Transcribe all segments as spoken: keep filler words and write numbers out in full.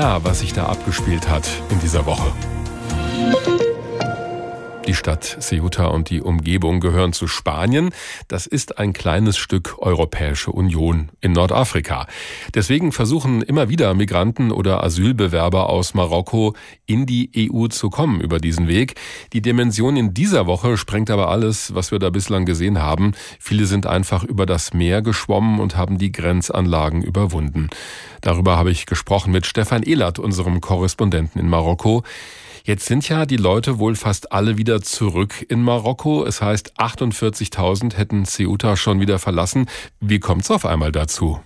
klar, was sich da abgespielt hat in dieser Woche. Die Stadt Ceuta und die Umgebung gehören zu Spanien. Das ist ein kleines Stück Europäische Union in Nordafrika. Deswegen versuchen immer wieder Migranten oder Asylbewerber aus Marokko in die E U zu kommen über diesen Weg. Die Dimension in dieser Woche sprengt aber alles, was wir da bislang gesehen haben. Viele sind einfach über das Meer geschwommen und haben die Grenzanlagen überwunden. Darüber habe ich gesprochen mit Stefan Ehlert, unserem Korrespondenten in Marokko. Jetzt sind ja die Leute wohl fast alle wieder zurück in Marokko. Es heißt, achtundvierzigtausend hätten Ceuta schon wieder verlassen. Wie kommt es auf einmal dazu?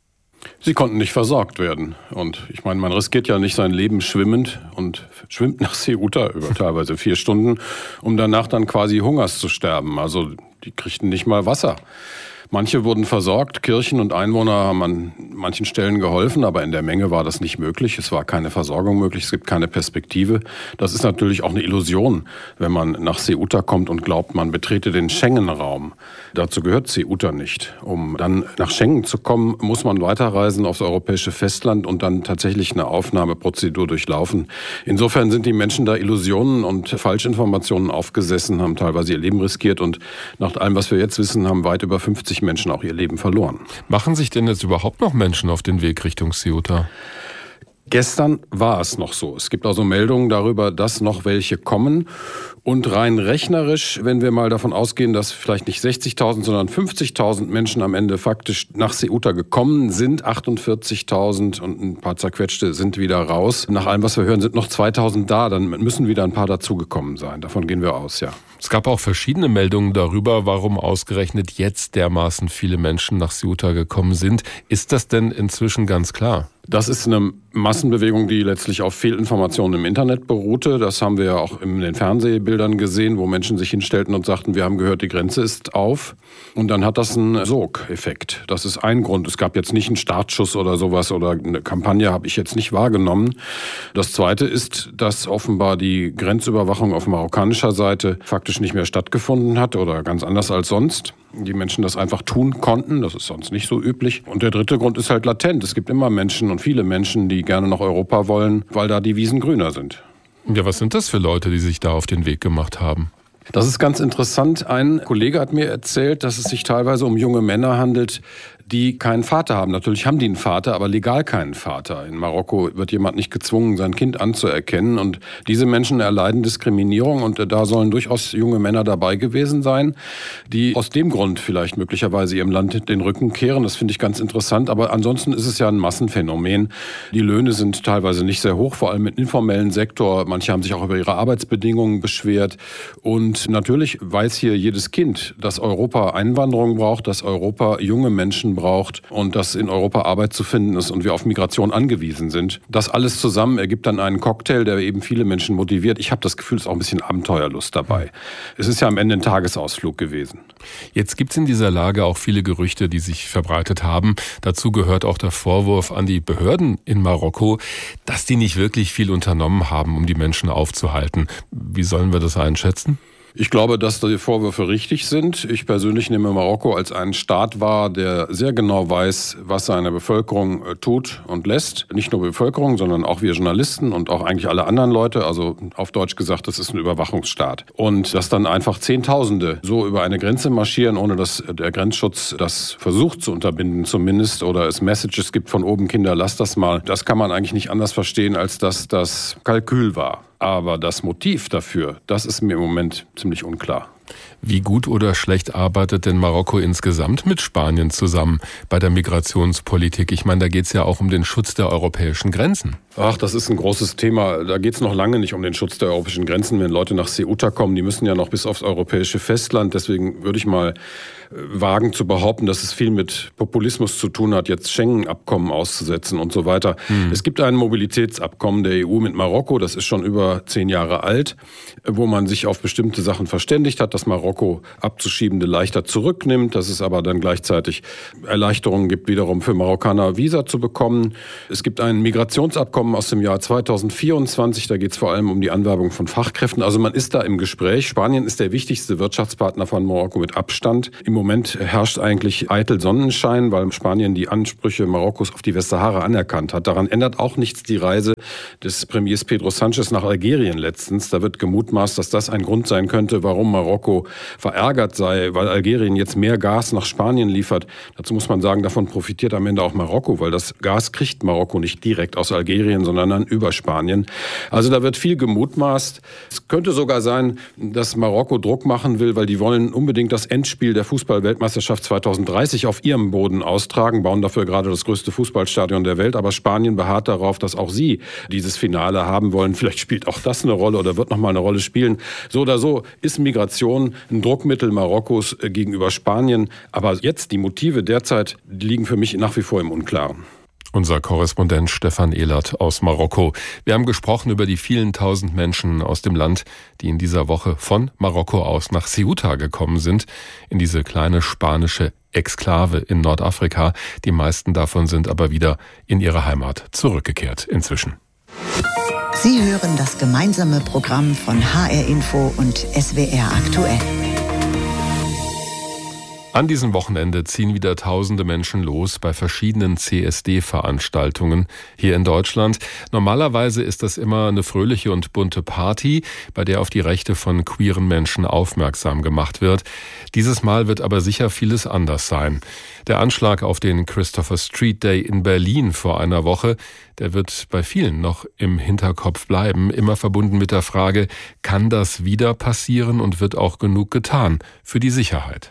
Sie konnten nicht versorgt werden. Und ich meine, man riskiert ja nicht sein Leben schwimmend und schwimmt nach Ceuta über teilweise vier Stunden, um danach dann quasi Hungers zu sterben. Also die kriegten nicht mal Wasser. Manche wurden versorgt, Kirchen und Einwohner haben an manchen Stellen geholfen, aber in der Menge war das nicht möglich. Es war keine Versorgung möglich, es gibt keine Perspektive. Das ist natürlich auch eine Illusion, wenn man nach Ceuta kommt und glaubt, man betrete den Schengen-Raum. Dazu gehört Ceuta nicht. Um dann nach Schengen zu kommen, muss man weiterreisen aufs europäische Festland und dann tatsächlich eine Aufnahmeprozedur durchlaufen. Insofern sind die Menschen da Illusionen und Falschinformationen aufgesessen, haben teilweise ihr Leben riskiert und nach allem, was wir jetzt wissen, haben weit über fünfzig Menschen auch ihr Leben verloren. Machen sich denn jetzt überhaupt noch Menschen auf den Weg Richtung Ceuta? Gestern war es noch so. Es gibt also Meldungen darüber, dass noch welche kommen. Und rein rechnerisch, wenn wir mal davon ausgehen, dass vielleicht nicht sechzigtausend, sondern fünfzigtausend Menschen am Ende faktisch nach Ceuta gekommen sind, achtundvierzigtausend und ein paar zerquetschte sind wieder raus. Nach allem, was wir hören, sind noch zweitausend da. Dann müssen wieder ein paar dazugekommen sein. Davon gehen wir aus, ja. Es gab auch verschiedene Meldungen darüber, warum ausgerechnet jetzt dermaßen viele Menschen nach Ceuta gekommen sind. Ist das denn inzwischen ganz klar? Das ist eine Massenbewegung, die letztlich auf Fehlinformationen im Internet beruhte. Das haben wir ja auch in den Fernsehbildern gesehen, wo Menschen sich hinstellten und sagten, wir haben gehört, die Grenze ist auf. Und dann hat das einen Sogeffekt. Das ist ein Grund. Es gab jetzt nicht einen Startschuss oder sowas oder eine Kampagne habe ich jetzt nicht wahrgenommen. Das Zweite ist, dass offenbar die Grenzüberwachung auf marokkanischer Seite faktisch nicht mehr stattgefunden hat oder ganz anders als sonst. Die Menschen das einfach tun konnten, das ist sonst nicht so üblich. Und der dritte Grund ist halt latent. Es gibt immer Menschen und viele Menschen, die gerne nach Europa wollen, weil da die Wiesen grüner sind. Ja, was sind das für Leute, die sich da auf den Weg gemacht haben? Das ist ganz interessant. Ein Kollege hat mir erzählt, dass es sich teilweise um junge Männer handelt, die keinen Vater haben. Natürlich haben die einen Vater, aber legal keinen Vater. In Marokko wird jemand nicht gezwungen, sein Kind anzuerkennen. Und diese Menschen erleiden Diskriminierung. Und da sollen durchaus junge Männer dabei gewesen sein, die aus dem Grund vielleicht möglicherweise ihrem Land den Rücken kehren. Das finde ich ganz interessant. Aber ansonsten ist es ja ein Massenphänomen. Die Löhne sind teilweise nicht sehr hoch, vor allem im informellen Sektor. Manche haben sich auch über ihre Arbeitsbedingungen beschwert. Und natürlich weiß hier jedes Kind, dass Europa Einwanderung braucht, dass Europa junge Menschen braucht und dass in Europa Arbeit zu finden ist und wir auf Migration angewiesen sind. Das alles zusammen ergibt dann einen Cocktail, der eben viele Menschen motiviert. Ich habe das Gefühl, es ist auch ein bisschen Abenteuerlust dabei. Es ist ja am Ende ein Tagesausflug gewesen. Jetzt gibt es in dieser Lage auch viele Gerüchte, die sich verbreitet haben. Dazu gehört auch der Vorwurf an die Behörden in Marokko, dass die nicht wirklich viel unternommen haben, um die Menschen aufzuhalten. Wie sollen wir das einschätzen? Ich glaube, dass die Vorwürfe richtig sind. Ich persönlich nehme Marokko als einen Staat wahr, der sehr genau weiß, was seine Bevölkerung tut und lässt. Nicht nur Bevölkerung, sondern auch wir Journalisten und auch eigentlich alle anderen Leute. Also auf Deutsch gesagt, das ist ein Überwachungsstaat. Und dass dann einfach Zehntausende so über eine Grenze marschieren, ohne dass der Grenzschutz das versucht zu unterbinden zumindest oder es Messages gibt von oben, Kinder, lasst das mal. Das kann man eigentlich nicht anders verstehen, als dass das Kalkül war. Aber das Motiv dafür, das ist mir im Moment ziemlich unklar. Wie gut oder schlecht arbeitet denn Marokko insgesamt mit Spanien zusammen bei der Migrationspolitik? Ich meine, da geht es ja auch um den Schutz der europäischen Grenzen. Ach, das ist ein großes Thema. Da geht es noch lange nicht um den Schutz der europäischen Grenzen. Wenn Leute nach Ceuta kommen, die müssen ja noch bis aufs europäische Festland. Deswegen würde ich mal wagen zu behaupten, dass es viel mit Populismus zu tun hat, jetzt Schengen-Abkommen auszusetzen und so weiter. Hm. Es gibt ein Mobilitätsabkommen der E U mit Marokko, das ist schon über zehn Jahre alt, wo man sich auf bestimmte Sachen verständigt hat. das Marokko Abzuschiebende leichter zurücknimmt, dass es aber dann gleichzeitig Erleichterungen gibt, wiederum für Marokkaner Visa zu bekommen. Es gibt ein Migrationsabkommen aus dem Jahr zweitausendvierundzwanzig, da geht es vor allem um die Anwerbung von Fachkräften. Also man ist da im Gespräch. Spanien ist der wichtigste Wirtschaftspartner von Marokko mit Abstand. Im Moment herrscht eigentlich eitel Sonnenschein, weil Spanien die Ansprüche Marokkos auf die Westsahara anerkannt hat. Daran ändert auch nichts die Reise des Premiers Pedro Sánchez nach Algerien letztens. Da wird gemutmaßt, dass das ein Grund sein könnte, warum Marokko verärgert sei, weil Algerien jetzt mehr Gas nach Spanien liefert. Dazu muss man sagen, davon profitiert am Ende auch Marokko, weil das Gas kriegt Marokko nicht direkt aus Algerien, sondern dann über Spanien. Also da wird viel gemutmaßt. Es könnte sogar sein, dass Marokko Druck machen will, weil die wollen unbedingt das Endspiel der Fußball-Weltmeisterschaft zweitausenddreißig auf ihrem Boden austragen, bauen dafür gerade das größte Fußballstadion der Welt. Aber Spanien beharrt darauf, dass auch sie dieses Finale haben wollen. Vielleicht spielt auch das eine Rolle oder wird noch mal eine Rolle spielen. So oder so ist Migration ein Druckmittel Marokkos gegenüber Spanien. Aber jetzt die Motive derzeit liegen für mich nach wie vor im Unklaren. Unser Korrespondent Stefan Ehlert aus Marokko. Wir haben gesprochen über die vielen tausend Menschen aus dem Land, die in dieser Woche von Marokko aus nach Ceuta gekommen sind, in diese kleine spanische Exklave in Nordafrika. Die meisten davon sind aber wieder in ihre Heimat zurückgekehrt inzwischen. Sie hören das gemeinsame Programm von H R Info und S W R aktuell. An diesem Wochenende ziehen wieder tausende Menschen los bei verschiedenen C S D-Veranstaltungen hier in Deutschland. Normalerweise ist das immer eine fröhliche und bunte Party, bei der auf die Rechte von queeren Menschen aufmerksam gemacht wird. Dieses Mal wird aber sicher vieles anders sein. Der Anschlag auf den Christopher Street Day in Berlin vor einer Woche, der wird bei vielen noch im Hinterkopf bleiben, immer verbunden mit der Frage, kann das wieder passieren und wird auch genug getan für die Sicherheit?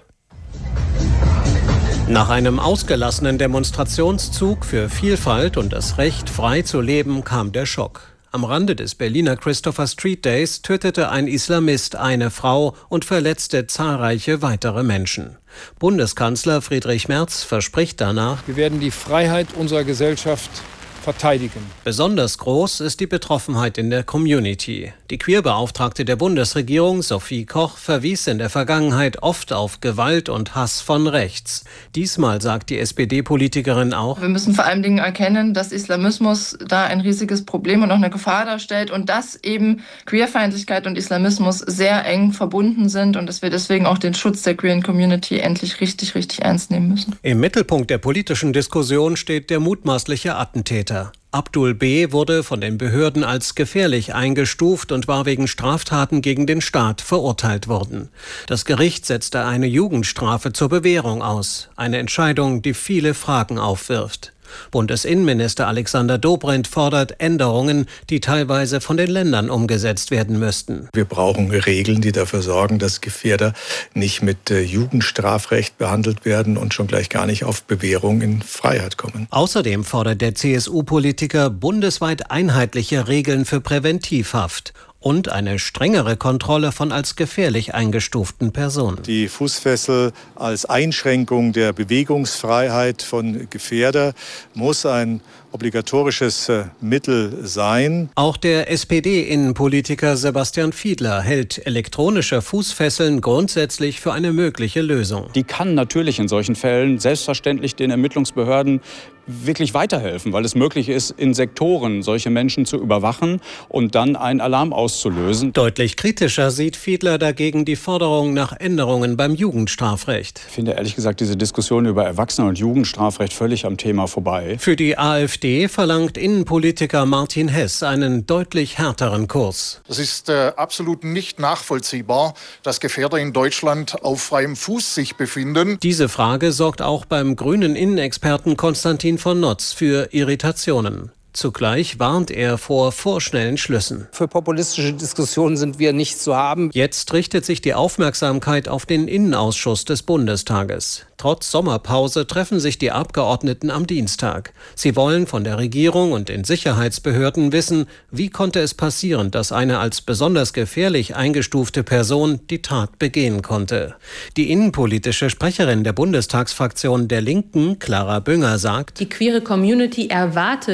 Nach einem ausgelassenen Demonstrationszug für Vielfalt und das Recht, frei zu leben, kam der Schock. Am Rande des Berliner Christopher Street Days tötete ein Islamist eine Frau und verletzte zahlreiche weitere Menschen. Bundeskanzler Friedrich Merz verspricht danach: Wir werden die Freiheit unserer Gesellschaft verteidigen. Besonders groß ist die Betroffenheit in der Community. Die Queerbeauftragte der Bundesregierung, Sophie Koch, verwies in der Vergangenheit oft auf Gewalt und Hass von rechts. Diesmal sagt die S P D-Politikerin auch: Wir müssen vor allen Dingen erkennen, dass Islamismus da ein riesiges Problem und auch eine Gefahr darstellt und dass eben Queerfeindlichkeit und Islamismus sehr eng verbunden sind und dass wir deswegen auch den Schutz der queeren Community endlich richtig, richtig ernst nehmen müssen. Im Mittelpunkt der politischen Diskussion steht der mutmaßliche Attentäter. Abdul B. wurde von den Behörden als gefährlich eingestuft und war wegen Straftaten gegen den Staat verurteilt worden. Das Gericht setzte eine Jugendstrafe zur Bewährung aus. Eine Entscheidung, die viele Fragen aufwirft. Bundesinnenminister Alexander Dobrindt fordert Änderungen, die teilweise von den Ländern umgesetzt werden müssten. Wir brauchen Regeln, die dafür sorgen, dass Gefährder nicht mit Jugendstrafrecht behandelt werden und schon gleich gar nicht auf Bewährung in Freiheit kommen. Außerdem fordert der C S U-Politiker bundesweit einheitliche Regeln für Präventivhaft und eine strengere Kontrolle von als gefährlich eingestuften Personen. Die Fußfessel als Einschränkung der Bewegungsfreiheit von Gefährder muss ein obligatorisches Mittel sein. Auch der S P D-Innenpolitiker Sebastian Fiedler hält elektronische Fußfesseln grundsätzlich für eine mögliche Lösung. Die kann natürlich in solchen Fällen selbstverständlich den Ermittlungsbehörden wirklich weiterhelfen, weil es möglich ist, in Sektoren solche Menschen zu überwachen und dann einen Alarm auszulösen. Deutlich kritischer sieht Fiedler dagegen die Forderung nach Änderungen beim Jugendstrafrecht. Ich finde ehrlich gesagt diese Diskussion über Erwachsenen- und Jugendstrafrecht völlig am Thema vorbei. Für die AfD verlangt Innenpolitiker Martin Hess einen deutlich härteren Kurs. Es ist äh, absolut nicht nachvollziehbar, dass Gefährder in Deutschland auf freiem Fuß sich befinden. Diese Frage sorgt auch beim grünen Innenexperten Konstantin von Notz für Irritationen. Zugleich warnt er vor vorschnellen Schlüssen. Für populistische Diskussionen sind wir nicht zu haben. Jetzt richtet sich die Aufmerksamkeit auf den Innenausschuss des Bundestages. Trotz Sommerpause treffen sich die Abgeordneten am Dienstag. Sie wollen von der Regierung und den Sicherheitsbehörden wissen, wie konnte es passieren, dass eine als besonders gefährlich eingestufte Person die Tat begehen konnte. Die innenpolitische Sprecherin der Bundestagsfraktion der Linken, Clara Bünger, sagt: Die queere Community erwartet, dass wir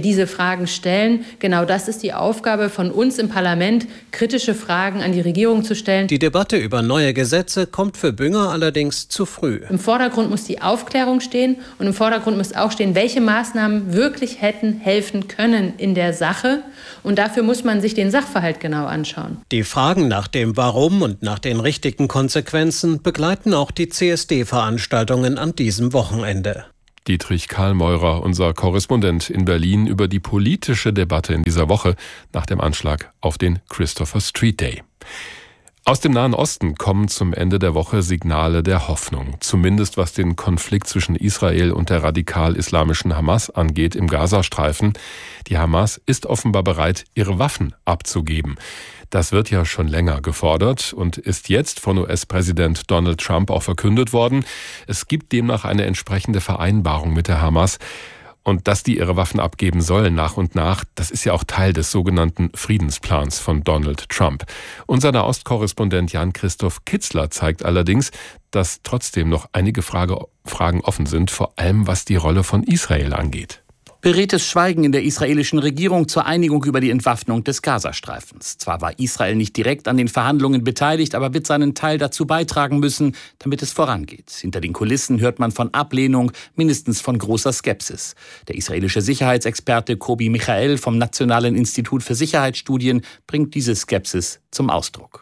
diese Fragen stellen. Genau das ist die Aufgabe von uns im Parlament, kritische Fragen an die Regierung zu stellen. Die Debatte über neue Gesetze kommt für Bünger allerdings zu früh. Im Vordergrund muss die Aufklärung stehen und im Vordergrund muss auch stehen, welche Maßnahmen wirklich hätten helfen können in der Sache. Und dafür muss man sich den Sachverhalt genau anschauen. Die Fragen nach dem Warum und nach den richtigen Konsequenzen begleiten auch die C S D-Veranstaltungen an diesem Wochenende. Dietrich Karlmeurer, unser Korrespondent in Berlin, über die politische Debatte in dieser Woche nach dem Anschlag auf den Christopher Street Day. Aus dem Nahen Osten kommen zum Ende der Woche Signale der Hoffnung, zumindest was den Konflikt zwischen Israel und der radikal-islamischen Hamas angeht im Gazastreifen. Die Hamas ist offenbar bereit, ihre Waffen abzugeben. Das wird ja schon länger gefordert und ist jetzt von U S-Präsident Donald Trump auch verkündet worden. Es gibt demnach eine entsprechende Vereinbarung mit der Hamas. Und dass die ihre Waffen abgeben sollen nach und nach, das ist ja auch Teil des sogenannten Friedensplans von Donald Trump. Unser Nahostkorrespondent Jan-Christoph Kitzler zeigt allerdings, dass trotzdem noch einige Frage, Fragen offen sind, vor allem was die Rolle von Israel angeht. Beredtes Schweigen in der israelischen Regierung zur Einigung über die Entwaffnung des Gazastreifens. Zwar war Israel nicht direkt an den Verhandlungen beteiligt, aber wird seinen Teil dazu beitragen müssen, damit es vorangeht. Hinter den Kulissen hört man von Ablehnung, mindestens von großer Skepsis. Der israelische Sicherheitsexperte Kobi Michael vom Nationalen Institut für Sicherheitsstudien bringt diese Skepsis zum Ausdruck.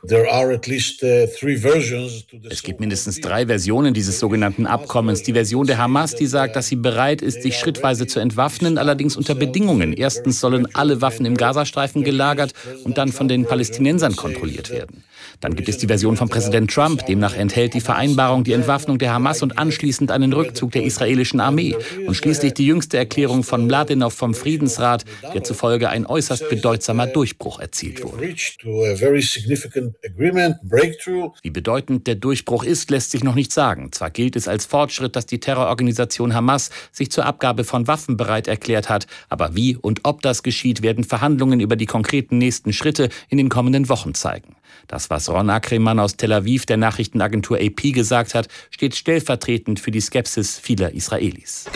Es gibt mindestens drei Versionen dieses sogenannten Abkommens. Die Version der Hamas, die sagt, dass sie bereit ist, sich schrittweise zu entwaffnen, allerdings unter Bedingungen. Erstens sollen alle Waffen im Gazastreifen gelagert und dann von den Palästinensern kontrolliert werden. Dann gibt es die Version von Präsident Trump. Demnach enthält die Vereinbarung die Entwaffnung der Hamas und anschließend einen Rückzug der israelischen Armee. Und schließlich die jüngste Erklärung von Mladenov vom Friedensrat, der zufolge ein äußerst bedeutsamer Durchbruch erzielt wurde. Wie bedeutend der Durchbruch ist, lässt sich noch nicht sagen. Zwar gilt es als Fortschritt, dass die Terrororganisation Hamas sich zur Abgabe von Waffen bereit erklärt hat. Aber wie und ob das geschieht, werden Verhandlungen über die konkreten nächsten Schritte in den kommenden Wochen zeigen. Das, was Ron Ackermann aus Tel Aviv der Nachrichtenagentur A P gesagt hat, steht stellvertretend für die Skepsis vieler Israelis.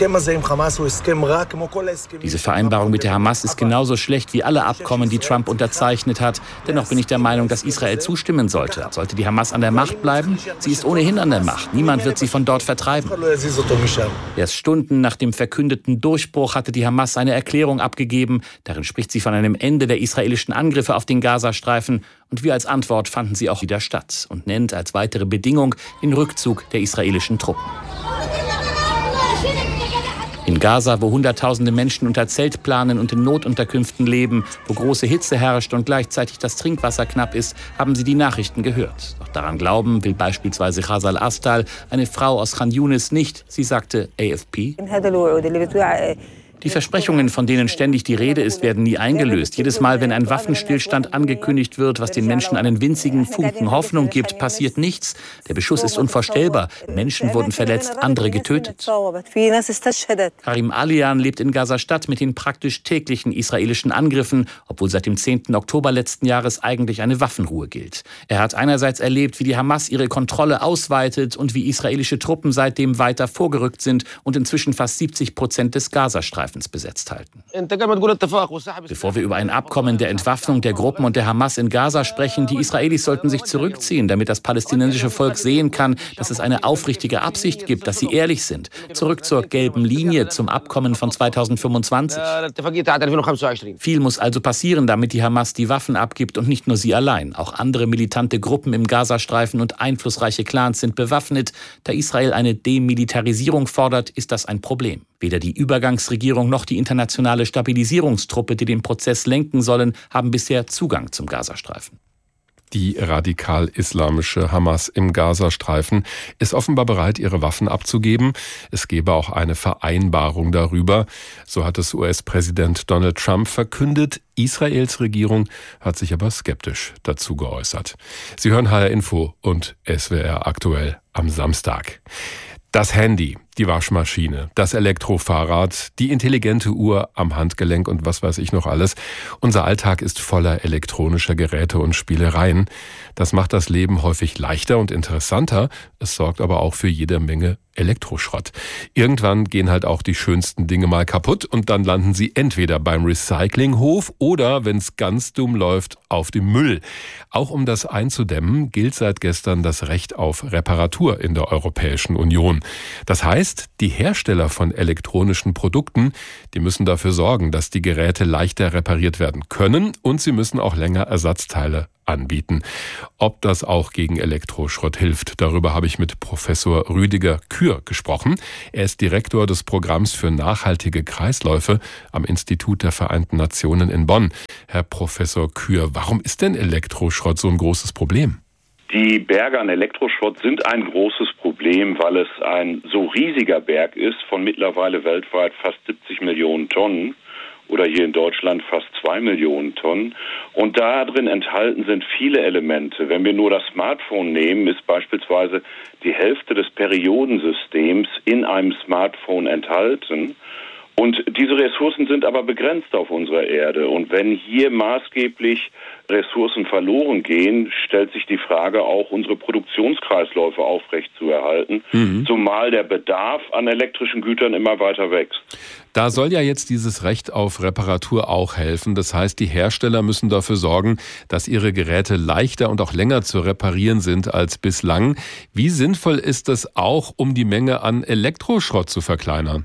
Diese Vereinbarung mit der Hamas ist genauso schlecht wie alle Abkommen, die Trump unterzeichnet hat. Dennoch bin ich der Meinung, dass Israel zustimmen sollte. Sollte die Hamas an der Macht bleiben? Sie ist ohnehin an der Macht. Niemand wird sie von dort vertreiben. Erst Stunden nach dem verkündeten Durchbruch hatte die Hamas eine Erklärung abgegeben. Darin spricht sie von einem Ende der israelischen Angriffe auf den Gazastreifen. Und wie als Antwort fanden sie auch wieder statt und nennt als weitere Bedingung den Rückzug der israelischen Truppen. In Gaza, wo Hunderttausende Menschen unter Zeltplanen und in Notunterkünften leben, wo große Hitze herrscht und gleichzeitig das Trinkwasser knapp ist, haben sie die Nachrichten gehört. Doch daran glauben will beispielsweise Khazal Astal, eine Frau aus Khan Yunis, nicht. Sie sagte A F P: Die Versprechungen, von denen ständig die Rede ist, werden nie eingelöst. Jedes Mal, wenn ein Waffenstillstand angekündigt wird, was den Menschen einen winzigen Funken Hoffnung gibt, passiert nichts. Der Beschuss ist unvorstellbar. Menschen wurden verletzt, andere getötet. Karim Alian lebt in Gaza-Stadt mit den praktisch täglichen israelischen Angriffen, obwohl seit dem zehnten Oktober letzten Jahres eigentlich eine Waffenruhe gilt. Er hat einerseits erlebt, wie die Hamas ihre Kontrolle ausweitet und wie israelische Truppen seitdem weiter vorgerückt sind und inzwischen fast siebzig Prozent des Gazastreifens besetzt halten. Bevor wir über ein Abkommen der Entwaffnung der Gruppen und der Hamas in Gaza sprechen, die Israelis sollten sich zurückziehen, damit das palästinensische Volk sehen kann, dass es eine aufrichtige Absicht gibt, dass sie ehrlich sind. Zurück zur gelben Linie, zum Abkommen von zweitausendfünfundzwanzig. Viel muss also passieren, damit die Hamas die Waffen abgibt und nicht nur sie allein. Auch andere militante Gruppen im Gazastreifen und einflussreiche Clans sind bewaffnet. Da Israel eine Demilitarisierung fordert, ist das ein Problem. Weder die Übergangsregierung noch die internationale Stabilisierungstruppe, die den Prozess lenken sollen, haben bisher Zugang zum Gazastreifen. Die radikal-islamische Hamas im Gazastreifen ist offenbar bereit, ihre Waffen abzugeben. Es gebe auch eine Vereinbarung darüber. So hat es U S-Präsident Donald Trump verkündet. Israels Regierung hat sich aber skeptisch dazu geäußert. Sie hören H R Info und S W R aktuell am Samstag. Das Handy, Die Waschmaschine, das Elektrofahrrad, die intelligente Uhr am Handgelenk und was weiß ich noch alles. Unser Alltag ist voller elektronischer Geräte und Spielereien. Das macht das Leben häufig leichter und interessanter. Es sorgt aber auch für jede Menge Elektroschrott. Irgendwann gehen halt auch die schönsten Dinge mal kaputt und dann landen sie entweder beim Recyclinghof oder, wenn es ganz dumm läuft, auf dem Müll. Auch um das einzudämmen, gilt seit gestern das Recht auf Reparatur in der Europäischen Union. Das heißt, die Hersteller von elektronischen Produkten, die müssen dafür sorgen, dass die Geräte leichter repariert werden können und sie müssen auch länger Ersatzteile anbieten. Ob das auch gegen Elektroschrott hilft, darüber habe ich mit Professor Rüdiger Kür gesprochen. Er ist Direktor des Programms für nachhaltige Kreisläufe am Institut der Vereinten Nationen in Bonn. Herr Professor Kür, warum ist denn Elektroschrott so ein großes Problem? Die Berge an Elektroschrott sind ein großes Problem, weil es ein so riesiger Berg ist von mittlerweile weltweit fast siebzig Millionen Tonnen. Oder hier in Deutschland fast zwei Millionen Tonnen. Und da drin enthalten sind viele Elemente. Wenn wir nur das Smartphone nehmen, ist beispielsweise die Hälfte des Periodensystems in einem Smartphone enthalten. Und diese Ressourcen sind aber begrenzt auf unserer Erde. Und wenn hier maßgeblich Ressourcen verloren gehen, stellt sich die Frage auch, unsere Produktionskreisläufe aufrechtzuerhalten, mhm. zumal der Bedarf an elektrischen Gütern immer weiter wächst. Da soll ja jetzt dieses Recht auf Reparatur auch helfen. Das heißt, die Hersteller müssen dafür sorgen, dass ihre Geräte leichter und auch länger zu reparieren sind als bislang. Wie sinnvoll ist das auch, um die Menge an Elektroschrott zu verkleinern?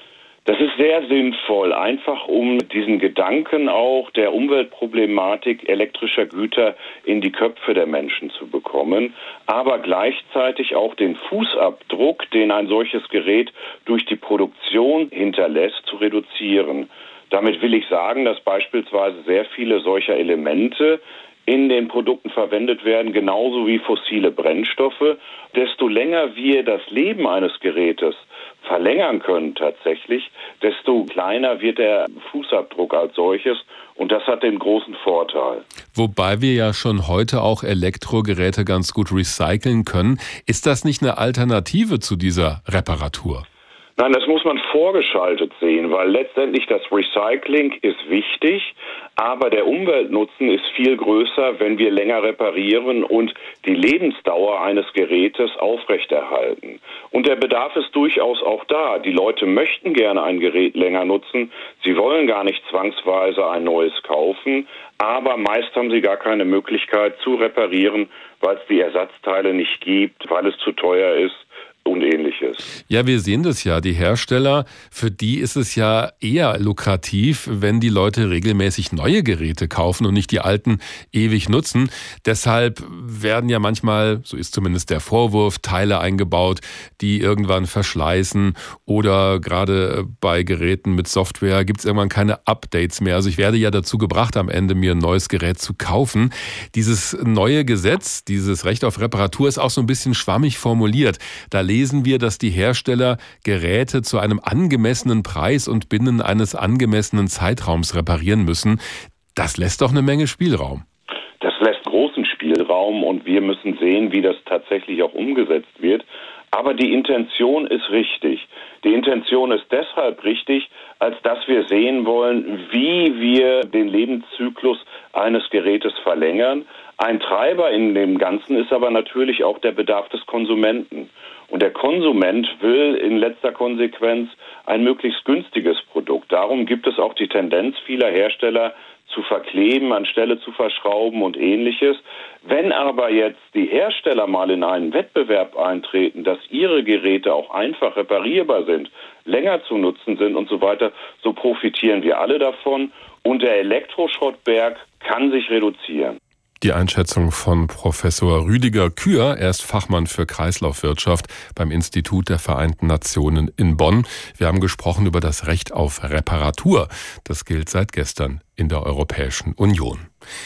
Das ist sehr sinnvoll, einfach um diesen Gedanken auch der Umweltproblematik elektrischer Güter in die Köpfe der Menschen zu bekommen, aber gleichzeitig auch den Fußabdruck, den ein solches Gerät durch die Produktion hinterlässt, zu reduzieren. Damit will ich sagen, dass beispielsweise sehr viele solcher Elemente in den Produkten verwendet werden, genauso wie fossile Brennstoffe. Desto länger wir das Leben eines Gerätes verlängern können tatsächlich, desto kleiner wird der Fußabdruck als solches und das hat den großen Vorteil. Wobei wir ja schon heute auch Elektrogeräte ganz gut recyceln können. Ist das nicht eine Alternative zu dieser Reparatur? Nein, das muss man vorgeschaltet sehen, weil letztendlich das Recycling ist wichtig, aber der Umweltnutzen ist viel größer, wenn wir länger reparieren und die Lebensdauer eines Gerätes aufrechterhalten. Und der Bedarf ist durchaus auch da. Die Leute möchten gerne ein Gerät länger nutzen. Sie wollen gar nicht zwangsweise ein neues kaufen, aber meist haben sie gar keine Möglichkeit zu reparieren, weil es die Ersatzteile nicht gibt, weil es zu teuer ist und Ähnliches. Ja, wir sehen das ja. Die Hersteller, für die ist es ja eher lukrativ, wenn die Leute regelmäßig neue Geräte kaufen und nicht die alten ewig nutzen. Deshalb werden ja manchmal, so ist zumindest der Vorwurf, Teile eingebaut, die irgendwann verschleißen oder gerade bei Geräten mit Software gibt es irgendwann keine Updates mehr. Also ich werde ja dazu gebracht, am Ende mir ein neues Gerät zu kaufen. Dieses neue Gesetz, dieses Recht auf Reparatur ist auch so ein bisschen schwammig formuliert. Da lesen wir, dass die Hersteller Geräte zu einem angemessenen Preis und binnen eines angemessenen Zeitraums reparieren müssen. Das lässt doch eine Menge Spielraum. Das lässt großen Spielraum und wir müssen sehen, wie das tatsächlich auch umgesetzt wird. Aber die Intention ist richtig. Die Intention ist deshalb richtig, als dass wir sehen wollen, wie wir den Lebenszyklus eines Gerätes verlängern. Ein Treiber in dem Ganzen ist aber natürlich auch der Bedarf des Konsumenten. Und der Konsument will in letzter Konsequenz ein möglichst günstiges Produkt. Darum gibt es auch die Tendenz vieler Hersteller zu verkleben, anstelle zu verschrauben und Ähnliches. Wenn aber jetzt die Hersteller mal in einen Wettbewerb eintreten, dass ihre Geräte auch einfach reparierbar sind, länger zu nutzen sind und so weiter, so profitieren wir alle davon und der Elektroschrottberg kann sich reduzieren. Die Einschätzung von Professor Rüdiger Kür, er ist Fachmann für Kreislaufwirtschaft beim Institut der Vereinten Nationen in Bonn. Wir haben gesprochen über das Recht auf Reparatur. Das gilt seit gestern in der Europäischen Union.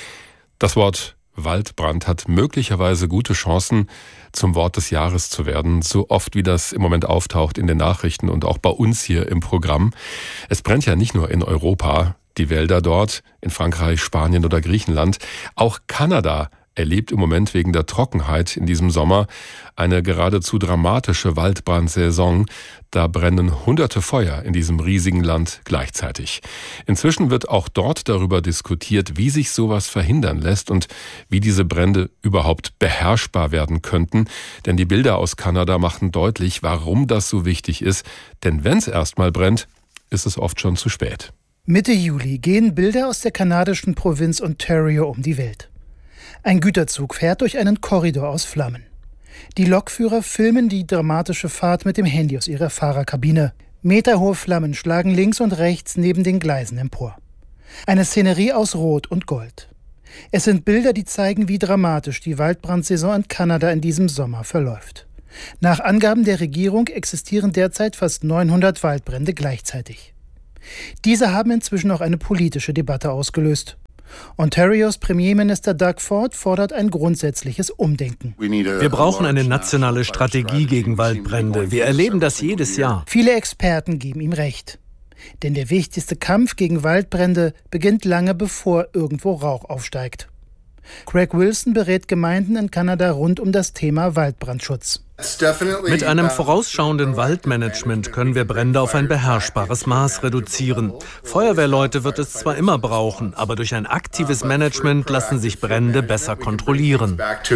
Das Wort Waldbrand hat möglicherweise gute Chancen, zum Wort des Jahres zu werden, so oft wie das im Moment auftaucht in den Nachrichten und auch bei uns hier im Programm. Es brennt ja nicht nur in Europa. Die Wälder dort, in Frankreich, Spanien oder Griechenland. Auch Kanada erlebt im Moment wegen der Trockenheit in diesem Sommer eine geradezu dramatische Waldbrandsaison. Da brennen hunderte Feuer in diesem riesigen Land gleichzeitig. Inzwischen wird auch dort darüber diskutiert, wie sich sowas verhindern lässt und wie diese Brände überhaupt beherrschbar werden könnten. Denn die Bilder aus Kanada machen deutlich, warum das so wichtig ist. Denn wenn es erstmal brennt, ist es oft schon zu spät. Mitte Juli gehen Bilder aus der kanadischen Provinz Ontario um die Welt. Ein Güterzug fährt durch einen Korridor aus Flammen. Die Lokführer filmen die dramatische Fahrt mit dem Handy aus ihrer Fahrerkabine. Meterhohe Flammen schlagen links und rechts neben den Gleisen empor. Eine Szenerie aus Rot und Gold. Es sind Bilder, die zeigen, wie dramatisch die Waldbrandsaison in Kanada in diesem Sommer verläuft. Nach Angaben der Regierung existieren derzeit fast neunhundert Waldbrände gleichzeitig. Diese haben inzwischen auch eine politische Debatte ausgelöst. Ontarios Premierminister Doug Ford fordert ein grundsätzliches Umdenken. Wir brauchen eine nationale Strategie gegen Waldbrände. Wir erleben das jedes Jahr. Viele Experten geben ihm recht. Denn der wichtigste Kampf gegen Waldbrände beginnt lange bevor irgendwo Rauch aufsteigt. Greg Wilson berät Gemeinden in Kanada rund um das Thema Waldbrandschutz. Mit einem vorausschauenden Waldmanagement können wir Brände auf ein beherrschbares Maß reduzieren. Feuerwehrleute wird es zwar immer brauchen, aber durch ein aktives Management lassen sich Brände besser kontrollieren.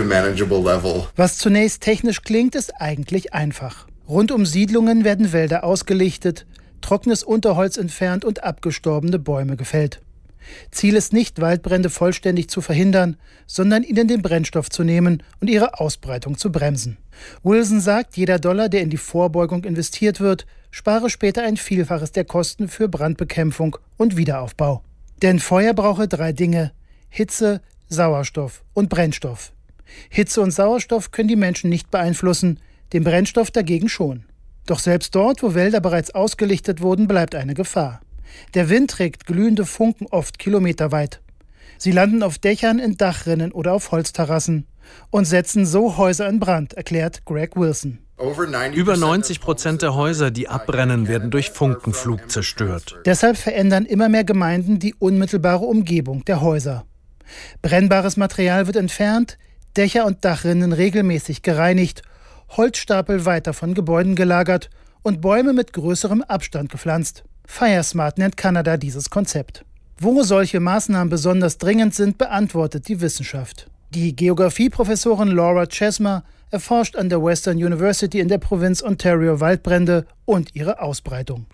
Was zunächst technisch klingt, ist eigentlich einfach. Rund um Siedlungen werden Wälder ausgelichtet, trockenes Unterholz entfernt und abgestorbene Bäume gefällt. Ziel ist nicht, Waldbrände vollständig zu verhindern, sondern ihnen den Brennstoff zu nehmen und ihre Ausbreitung zu bremsen. Wilson sagt, jeder Dollar, der in die Vorbeugung investiert wird, spare später ein Vielfaches der Kosten für Brandbekämpfung und Wiederaufbau. Denn Feuer brauche drei Dinge: Hitze, Sauerstoff und Brennstoff. Hitze und Sauerstoff können die Menschen nicht beeinflussen, den Brennstoff dagegen schon. Doch selbst dort, wo Wälder bereits ausgelichtet wurden, bleibt eine Gefahr. Der Wind trägt glühende Funken oft kilometerweit. Sie landen auf Dächern, in Dachrinnen oder auf Holzterrassen und setzen so Häuser in Brand, erklärt Greg Wilson. Über neunzig Prozent der Häuser, die abbrennen, werden durch Funkenflug zerstört. Deshalb verändern immer mehr Gemeinden die unmittelbare Umgebung der Häuser. Brennbares Material wird entfernt, Dächer und Dachrinnen regelmäßig gereinigt, Holzstapel weiter von Gebäuden gelagert und Bäume mit größerem Abstand gepflanzt. Firesmart nennt Kanada dieses Konzept. Wo solche Maßnahmen besonders dringend sind, beantwortet die Wissenschaft. Die Geografieprofessorin Laura Chesma erforscht an der Western University in der Provinz Ontario Waldbrände und ihre Ausbreitung.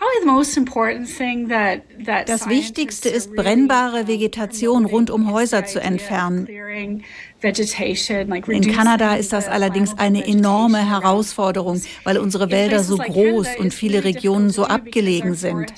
Das Wichtigste ist, brennbare Vegetation rund um Häuser zu entfernen. In Kanada ist das allerdings eine enorme Herausforderung, weil unsere Wälder so groß und viele Regionen so abgelegen sind.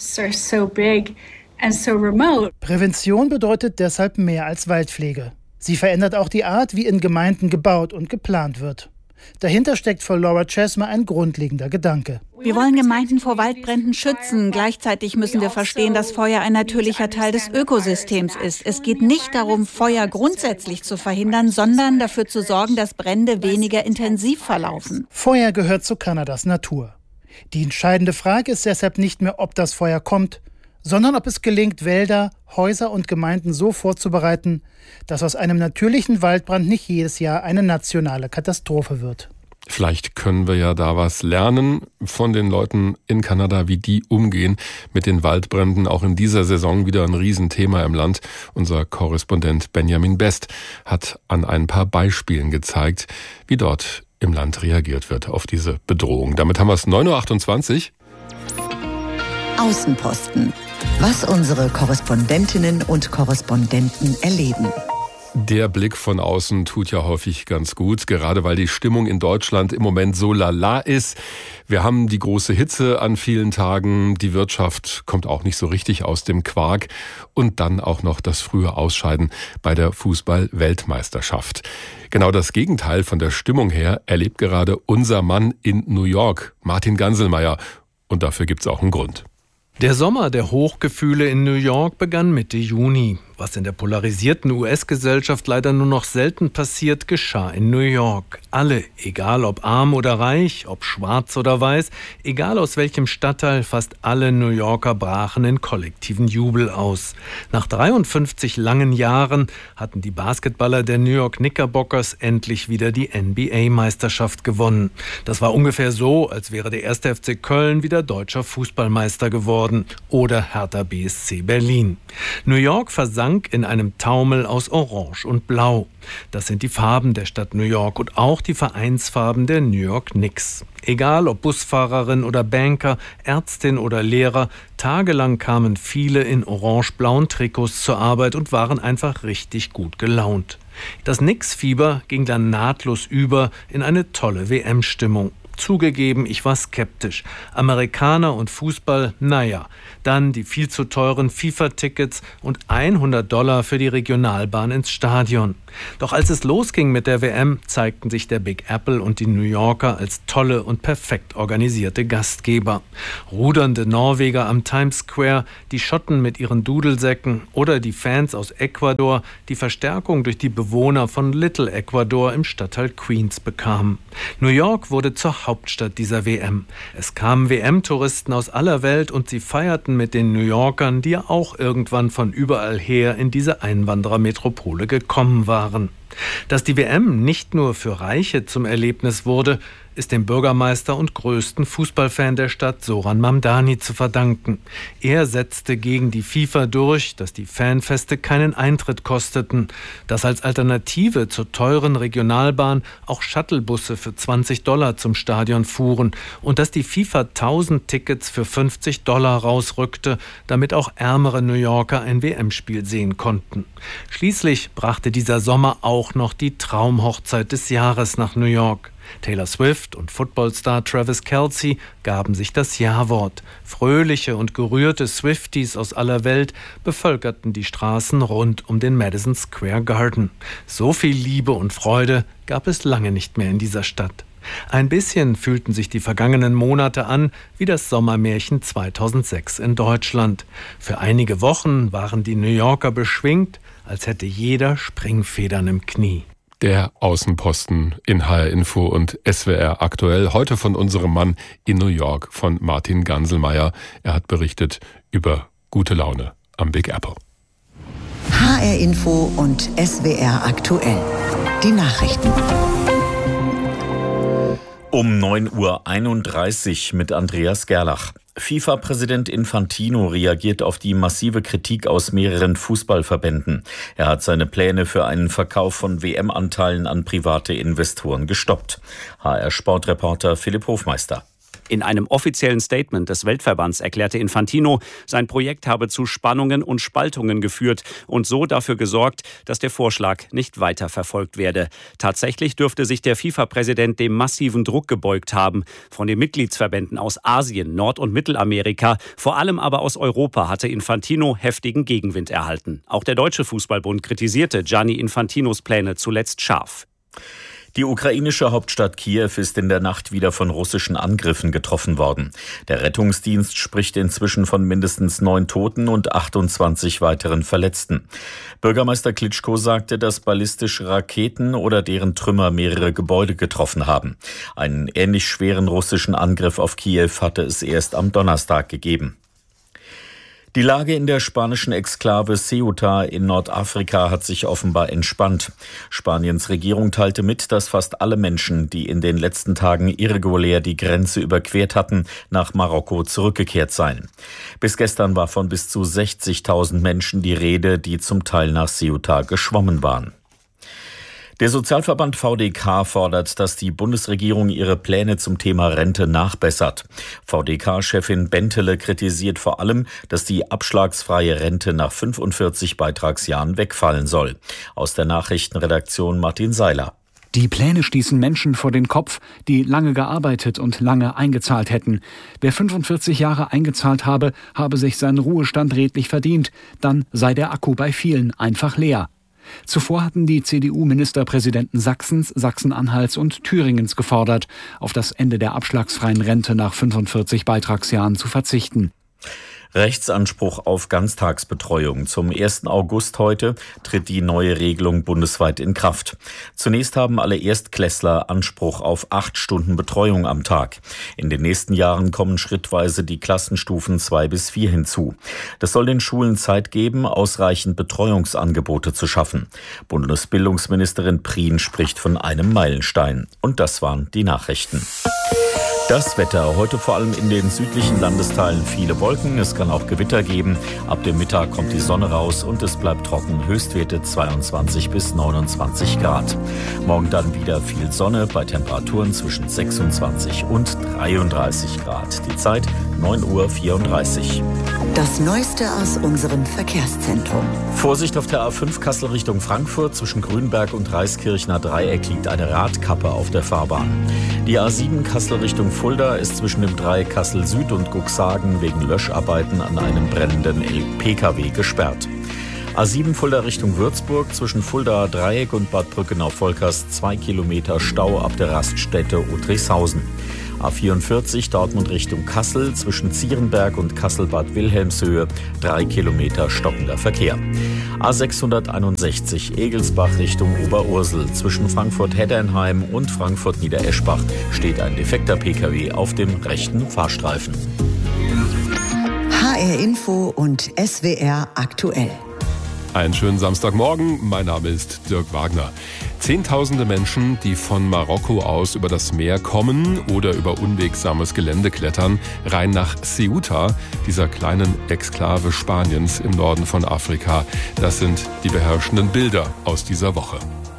Prävention bedeutet deshalb mehr als Waldpflege. Sie verändert auch die Art, wie in Gemeinden gebaut und geplant wird. Dahinter steckt für Laura Chesma ein grundlegender Gedanke. Wir wollen Gemeinden vor Waldbränden schützen. Gleichzeitig müssen wir verstehen, dass Feuer ein natürlicher Teil des Ökosystems ist. Es geht nicht darum, Feuer grundsätzlich zu verhindern, sondern dafür zu sorgen, dass Brände weniger intensiv verlaufen. Feuer gehört zu Kanadas Natur. Die entscheidende Frage ist deshalb nicht mehr, ob das Feuer kommt, sondern ob es gelingt, Wälder, Häuser und Gemeinden so vorzubereiten, dass aus einem natürlichen Waldbrand nicht jedes Jahr eine nationale Katastrophe wird. Vielleicht können wir ja da was lernen von den Leuten in Kanada, wie die umgehen mit den Waldbränden. Auch in dieser Saison wieder ein Riesenthema im Land. Unser Korrespondent Benjamin Best hat an ein paar Beispielen gezeigt, wie dort im Land reagiert wird auf diese Bedrohung. Damit haben wir es neun Uhr achtundzwanzig. Außenposten. Was unsere Korrespondentinnen und Korrespondenten erleben. Der Blick von außen tut ja häufig ganz gut, gerade weil die Stimmung in Deutschland im Moment so lala ist. Wir haben die große Hitze an vielen Tagen, die Wirtschaft kommt auch nicht so richtig aus dem Quark und dann auch noch das frühe Ausscheiden bei der Fußball-Weltmeisterschaft. Genau das Gegenteil von der Stimmung her erlebt gerade unser Mann in New York, Martin Ganselmeier. Und dafür gibt's auch einen Grund. Der Sommer der Hochgefühle in New York begann Mitte Juni. Was in der polarisierten U S-Gesellschaft leider nur noch selten passiert, geschah in New York. Alle, egal ob arm oder reich, ob schwarz oder weiß, egal aus welchem Stadtteil, fast alle New Yorker brachen in kollektiven Jubel aus. Nach dreiundfünfzig langen Jahren hatten die Basketballer der New York Knickerbockers endlich wieder die N B A-Meisterschaft gewonnen. Das war ungefähr so, als wäre der erste F C Köln wieder deutscher Fußballmeister geworden oder Hertha B S C Berlin. New York versank in einem Taumel aus Orange und Blau. Das sind die Farben der Stadt New York und auch die Vereinsfarben der New York Knicks. Egal ob Busfahrerin oder Banker, Ärztin oder Lehrer, tagelang kamen viele in orange-blauen Trikots zur Arbeit und waren einfach richtig gut gelaunt. Das Knicks-Fieber ging dann nahtlos über in eine tolle W M-Stimmung. Zugegeben, ich war skeptisch. Amerikaner und Fußball, naja. Dann die viel zu teuren FIFA-Tickets und hundert Dollar für die Regionalbahn ins Stadion. Doch als es losging mit der W M, zeigten sich der Big Apple und die New Yorker als tolle und perfekt organisierte Gastgeber. Rudernde Norweger am Times Square, die Schotten mit ihren Dudelsäcken oder die Fans aus Ecuador, die Verstärkung durch die Bewohner von Little Ecuador im Stadtteil Queens bekamen. New York wurde zur Hauptstadt dieser W M. Es kamen W M-Touristen aus aller Welt und sie feierten mit den New Yorkern, die ja auch irgendwann von überall her in diese Einwanderermetropole gekommen waren. Dass die W M nicht nur für Reiche zum Erlebnis wurde, ist dem Bürgermeister und größten Fußballfan der Stadt Zoran Mamdani zu verdanken. Er setzte gegen die FIFA durch, dass die Fanfeste keinen Eintritt kosteten, dass als Alternative zur teuren Regionalbahn auch Shuttlebusse für zwanzig Dollar zum Stadion fuhren und dass die FIFA tausend Tickets für fünfzig Dollar rausrückte, damit auch ärmere New Yorker ein W M-Spiel sehen konnten. Schließlich brachte dieser Sommer auch noch die Traumhochzeit des Jahres nach New York. Taylor Swift und Footballstar Travis Kelce gaben sich das Ja-Wort. Fröhliche und gerührte Swifties aus aller Welt bevölkerten die Straßen rund um den Madison Square Garden. So viel Liebe und Freude gab es lange nicht mehr in dieser Stadt. Ein bisschen fühlten sich die vergangenen Monate an wie das Sommermärchen zweitausendsechs in Deutschland. Für einige Wochen waren die New Yorker beschwingt, als hätte jeder Springfedern im Knie. Der Außenposten in H R Info und S W R aktuell. Heute von unserem Mann in New York, von Martin Ganselmeier. Er hat berichtet über gute Laune am Big Apple. H R Info und S W R aktuell. Die Nachrichten. Um neun Uhr einunddreißig mit Andreas Gerlach. FIFA-Präsident Infantino reagiert auf die massive Kritik aus mehreren Fußballverbänden. Er hat seine Pläne für einen Verkauf von W M-Anteilen an private Investoren gestoppt. H R-Sportreporter Philipp Hofmeister. In einem offiziellen Statement des Weltverbands erklärte Infantino, sein Projekt habe zu Spannungen und Spaltungen geführt und so dafür gesorgt, dass der Vorschlag nicht weiter verfolgt werde. Tatsächlich dürfte sich der FIFA-Präsident dem massiven Druck gebeugt haben. Von den Mitgliedsverbänden aus Asien, Nord- und Mittelamerika, vor allem aber aus Europa hatte Infantino heftigen Gegenwind erhalten. Auch der Deutsche Fußballbund kritisierte Gianni Infantinos Pläne zuletzt scharf. Die ukrainische Hauptstadt Kiew ist in der Nacht wieder von russischen Angriffen getroffen worden. Der Rettungsdienst spricht inzwischen von mindestens neun Toten und achtundzwanzig weiteren Verletzten. Bürgermeister Klitschko sagte, dass ballistische Raketen oder deren Trümmer mehrere Gebäude getroffen haben. Einen ähnlich schweren russischen Angriff auf Kiew hatte es erst am Donnerstag gegeben. Die Lage in der spanischen Exklave Ceuta in Nordafrika hat sich offenbar entspannt. Spaniens Regierung teilte mit, dass fast alle Menschen, die in den letzten Tagen irregulär die Grenze überquert hatten, nach Marokko zurückgekehrt seien. Bis gestern war von bis zu sechzigtausend Menschen die Rede, die zum Teil nach Ceuta geschwommen waren. Der Sozialverband V D K fordert, dass die Bundesregierung ihre Pläne zum Thema Rente nachbessert. V D K-Chefin Bentele kritisiert vor allem, dass die abschlagsfreie Rente nach fünfundvierzig Beitragsjahren wegfallen soll. Aus der Nachrichtenredaktion Martin Seiler. Die Pläne stießen Menschen vor den Kopf, die lange gearbeitet und lange eingezahlt hätten. Wer fünfundvierzig Jahre eingezahlt habe, habe sich seinen Ruhestand redlich verdient. Dann sei der Akku bei vielen einfach leer. Zuvor hatten die C D U-Ministerpräsidenten Sachsens, Sachsen-Anhalts und Thüringens gefordert, auf das Ende der abschlagsfreien Rente nach fünfundvierzig Beitragsjahren zu verzichten. Rechtsanspruch auf Ganztagsbetreuung. Zum ersten August heute tritt die neue Regelung bundesweit in Kraft. Zunächst haben alle Erstklässler Anspruch auf acht Stunden Betreuung am Tag. In den nächsten Jahren kommen schrittweise die Klassenstufen zwei bis vier hinzu. Das soll den Schulen Zeit geben, ausreichend Betreuungsangebote zu schaffen. Bundesbildungsministerin Prien spricht von einem Meilenstein. Und das waren die Nachrichten. Das Wetter. Heute vor allem in den südlichen Landesteilen viele Wolken. Es kann auch Gewitter geben. Ab dem Mittag kommt die Sonne raus und es bleibt trocken. Höchstwerte zweiundzwanzig bis neunundzwanzig Grad. Morgen dann wieder viel Sonne bei Temperaturen zwischen sechsundzwanzig und dreiunddreißig Grad. Die Zeit neun Uhr vierunddreißig. Das Neueste aus unserem Verkehrszentrum. Vorsicht auf der A fünf Kassel Richtung Frankfurt. Zwischen Grünberg und Reiskirchner Dreieck liegt eine Radkappe auf der Fahrbahn. Die A sieben Kassel Richtung Fulda ist zwischen dem Dreieck Kassel Süd und Guxhagen wegen Löscharbeiten an einem brennenden P K W gesperrt. A sieben Fulda Richtung Würzburg zwischen Fulda Dreieck und Bad Brückenau-Volkers zwei Kilometer Stau ab der Raststätte Udrishausen. A vierundvierzig Dortmund Richtung Kassel zwischen Zierenberg und Kassel-Bad Wilhelmshöhe drei Kilometer stockender Verkehr. A sechshunderteinundsechzig Egelsbach Richtung Oberursel zwischen Frankfurt-Heddernheim und Frankfurt-Niedereschbach steht ein defekter P K W auf dem rechten Fahrstreifen. H R Info und S W R aktuell. Einen schönen Samstagmorgen, mein Name ist Dirk Wagner. Zehntausende Menschen, die von Marokko aus über das Meer kommen oder über unwegsames Gelände klettern, rein nach Ceuta, dieser kleinen Exklave Spaniens im Norden von Afrika. Das sind die beherrschenden Bilder aus dieser Woche.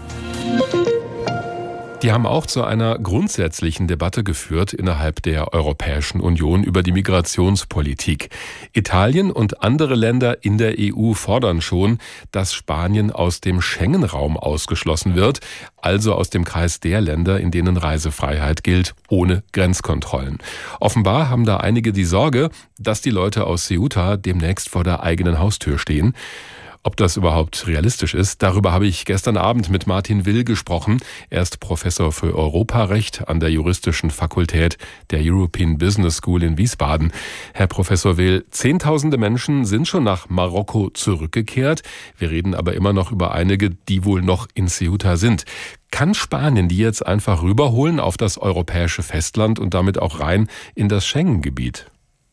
Die haben auch zu einer grundsätzlichen Debatte geführt innerhalb der Europäischen Union über die Migrationspolitik. Italien und andere Länder in der E U fordern schon, dass Spanien aus dem Schengen-Raum ausgeschlossen wird, also aus dem Kreis der Länder, in denen Reisefreiheit gilt, ohne Grenzkontrollen. Offenbar haben da einige die Sorge, dass die Leute aus Ceuta demnächst vor der eigenen Haustür stehen. Ob das überhaupt realistisch ist, darüber habe ich gestern Abend mit Martin Will gesprochen. Er ist Professor für Europarecht an der Juristischen Fakultät der European Business School in Wiesbaden. Herr Professor Will, Zehntausende Menschen sind schon nach Marokko zurückgekehrt. Wir reden aber immer noch über einige, die wohl noch in Ceuta sind. Kann Spanien die jetzt einfach rüberholen auf das europäische Festland und damit auch rein in das Schengen-Gebiet?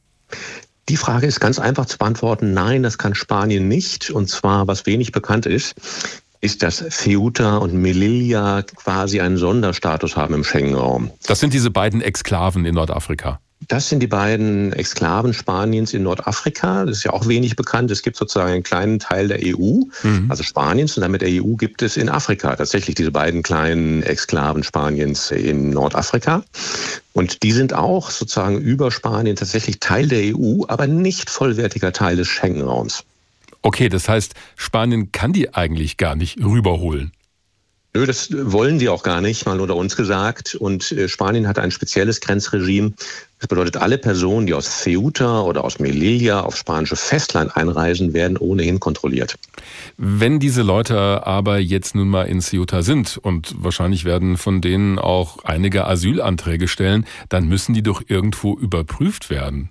Die Frage ist ganz einfach zu beantworten. Nein, das kann Spanien nicht. Und zwar, was wenig bekannt ist, ist, dass Ceuta und Melilla quasi einen Sonderstatus haben im Schengen-Raum. Das sind diese beiden Exklaven in Nordafrika. Das sind die beiden Exklaven Spaniens in Nordafrika. Das ist ja auch wenig bekannt. Es gibt sozusagen einen kleinen Teil der E U, mhm. also Spaniens, und damit der E U gibt es in Afrika tatsächlich diese beiden kleinen Exklaven Spaniens in Nordafrika. Und die sind auch sozusagen über Spanien tatsächlich Teil der E U, aber nicht vollwertiger Teil des Schengen-Raums. Okay, das heißt, Spanien kann die eigentlich gar nicht rüberholen. Nö, das wollen die auch gar nicht, mal unter uns gesagt. Und Spanien hat ein spezielles Grenzregime. Das bedeutet, alle Personen, die aus Ceuta oder aus Melilla aufs spanische Festland einreisen, werden ohnehin kontrolliert. Wenn diese Leute aber jetzt nun mal in Ceuta sind und wahrscheinlich werden von denen auch einige Asylanträge stellen, dann müssen die doch irgendwo überprüft werden.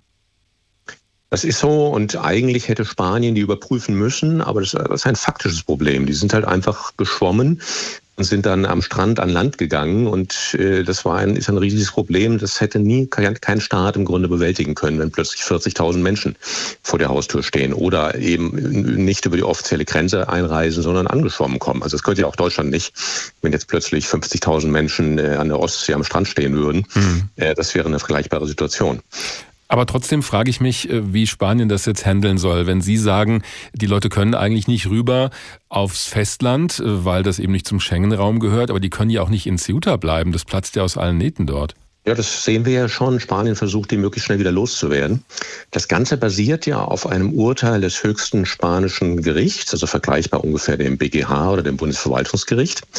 Das ist so, und eigentlich hätte Spanien die überprüfen müssen, aber das ist ein faktisches Problem. Die sind halt einfach geschwommen und sind dann am Strand an Land gegangen, und äh, das war ein, ist ein riesiges Problem. Das hätte nie kein, kein Staat im Grunde bewältigen können, wenn plötzlich vierzigtausend Menschen vor der Haustür stehen oder eben nicht über die offizielle Grenze einreisen, sondern angeschwommen kommen. Also das könnte ja auch Deutschland nicht, wenn jetzt plötzlich fünfzigtausend Menschen äh, an der Ostsee am Strand stehen würden. Mhm. Äh, das wäre eine vergleichbare Situation. Aber trotzdem frage ich mich, wie Spanien das jetzt handeln soll, wenn Sie sagen, die Leute können eigentlich nicht rüber aufs Festland, weil das eben nicht zum Schengen-Raum gehört, aber die können ja auch nicht in Ceuta bleiben. Das platzt ja aus allen Nähten dort. Ja, das sehen wir ja schon. Spanien versucht, die möglichst schnell wieder loszuwerden. Das Ganze basiert ja auf einem Urteil des höchsten spanischen Gerichts, also vergleichbar ungefähr dem B G H oder dem Bundesverwaltungsgericht.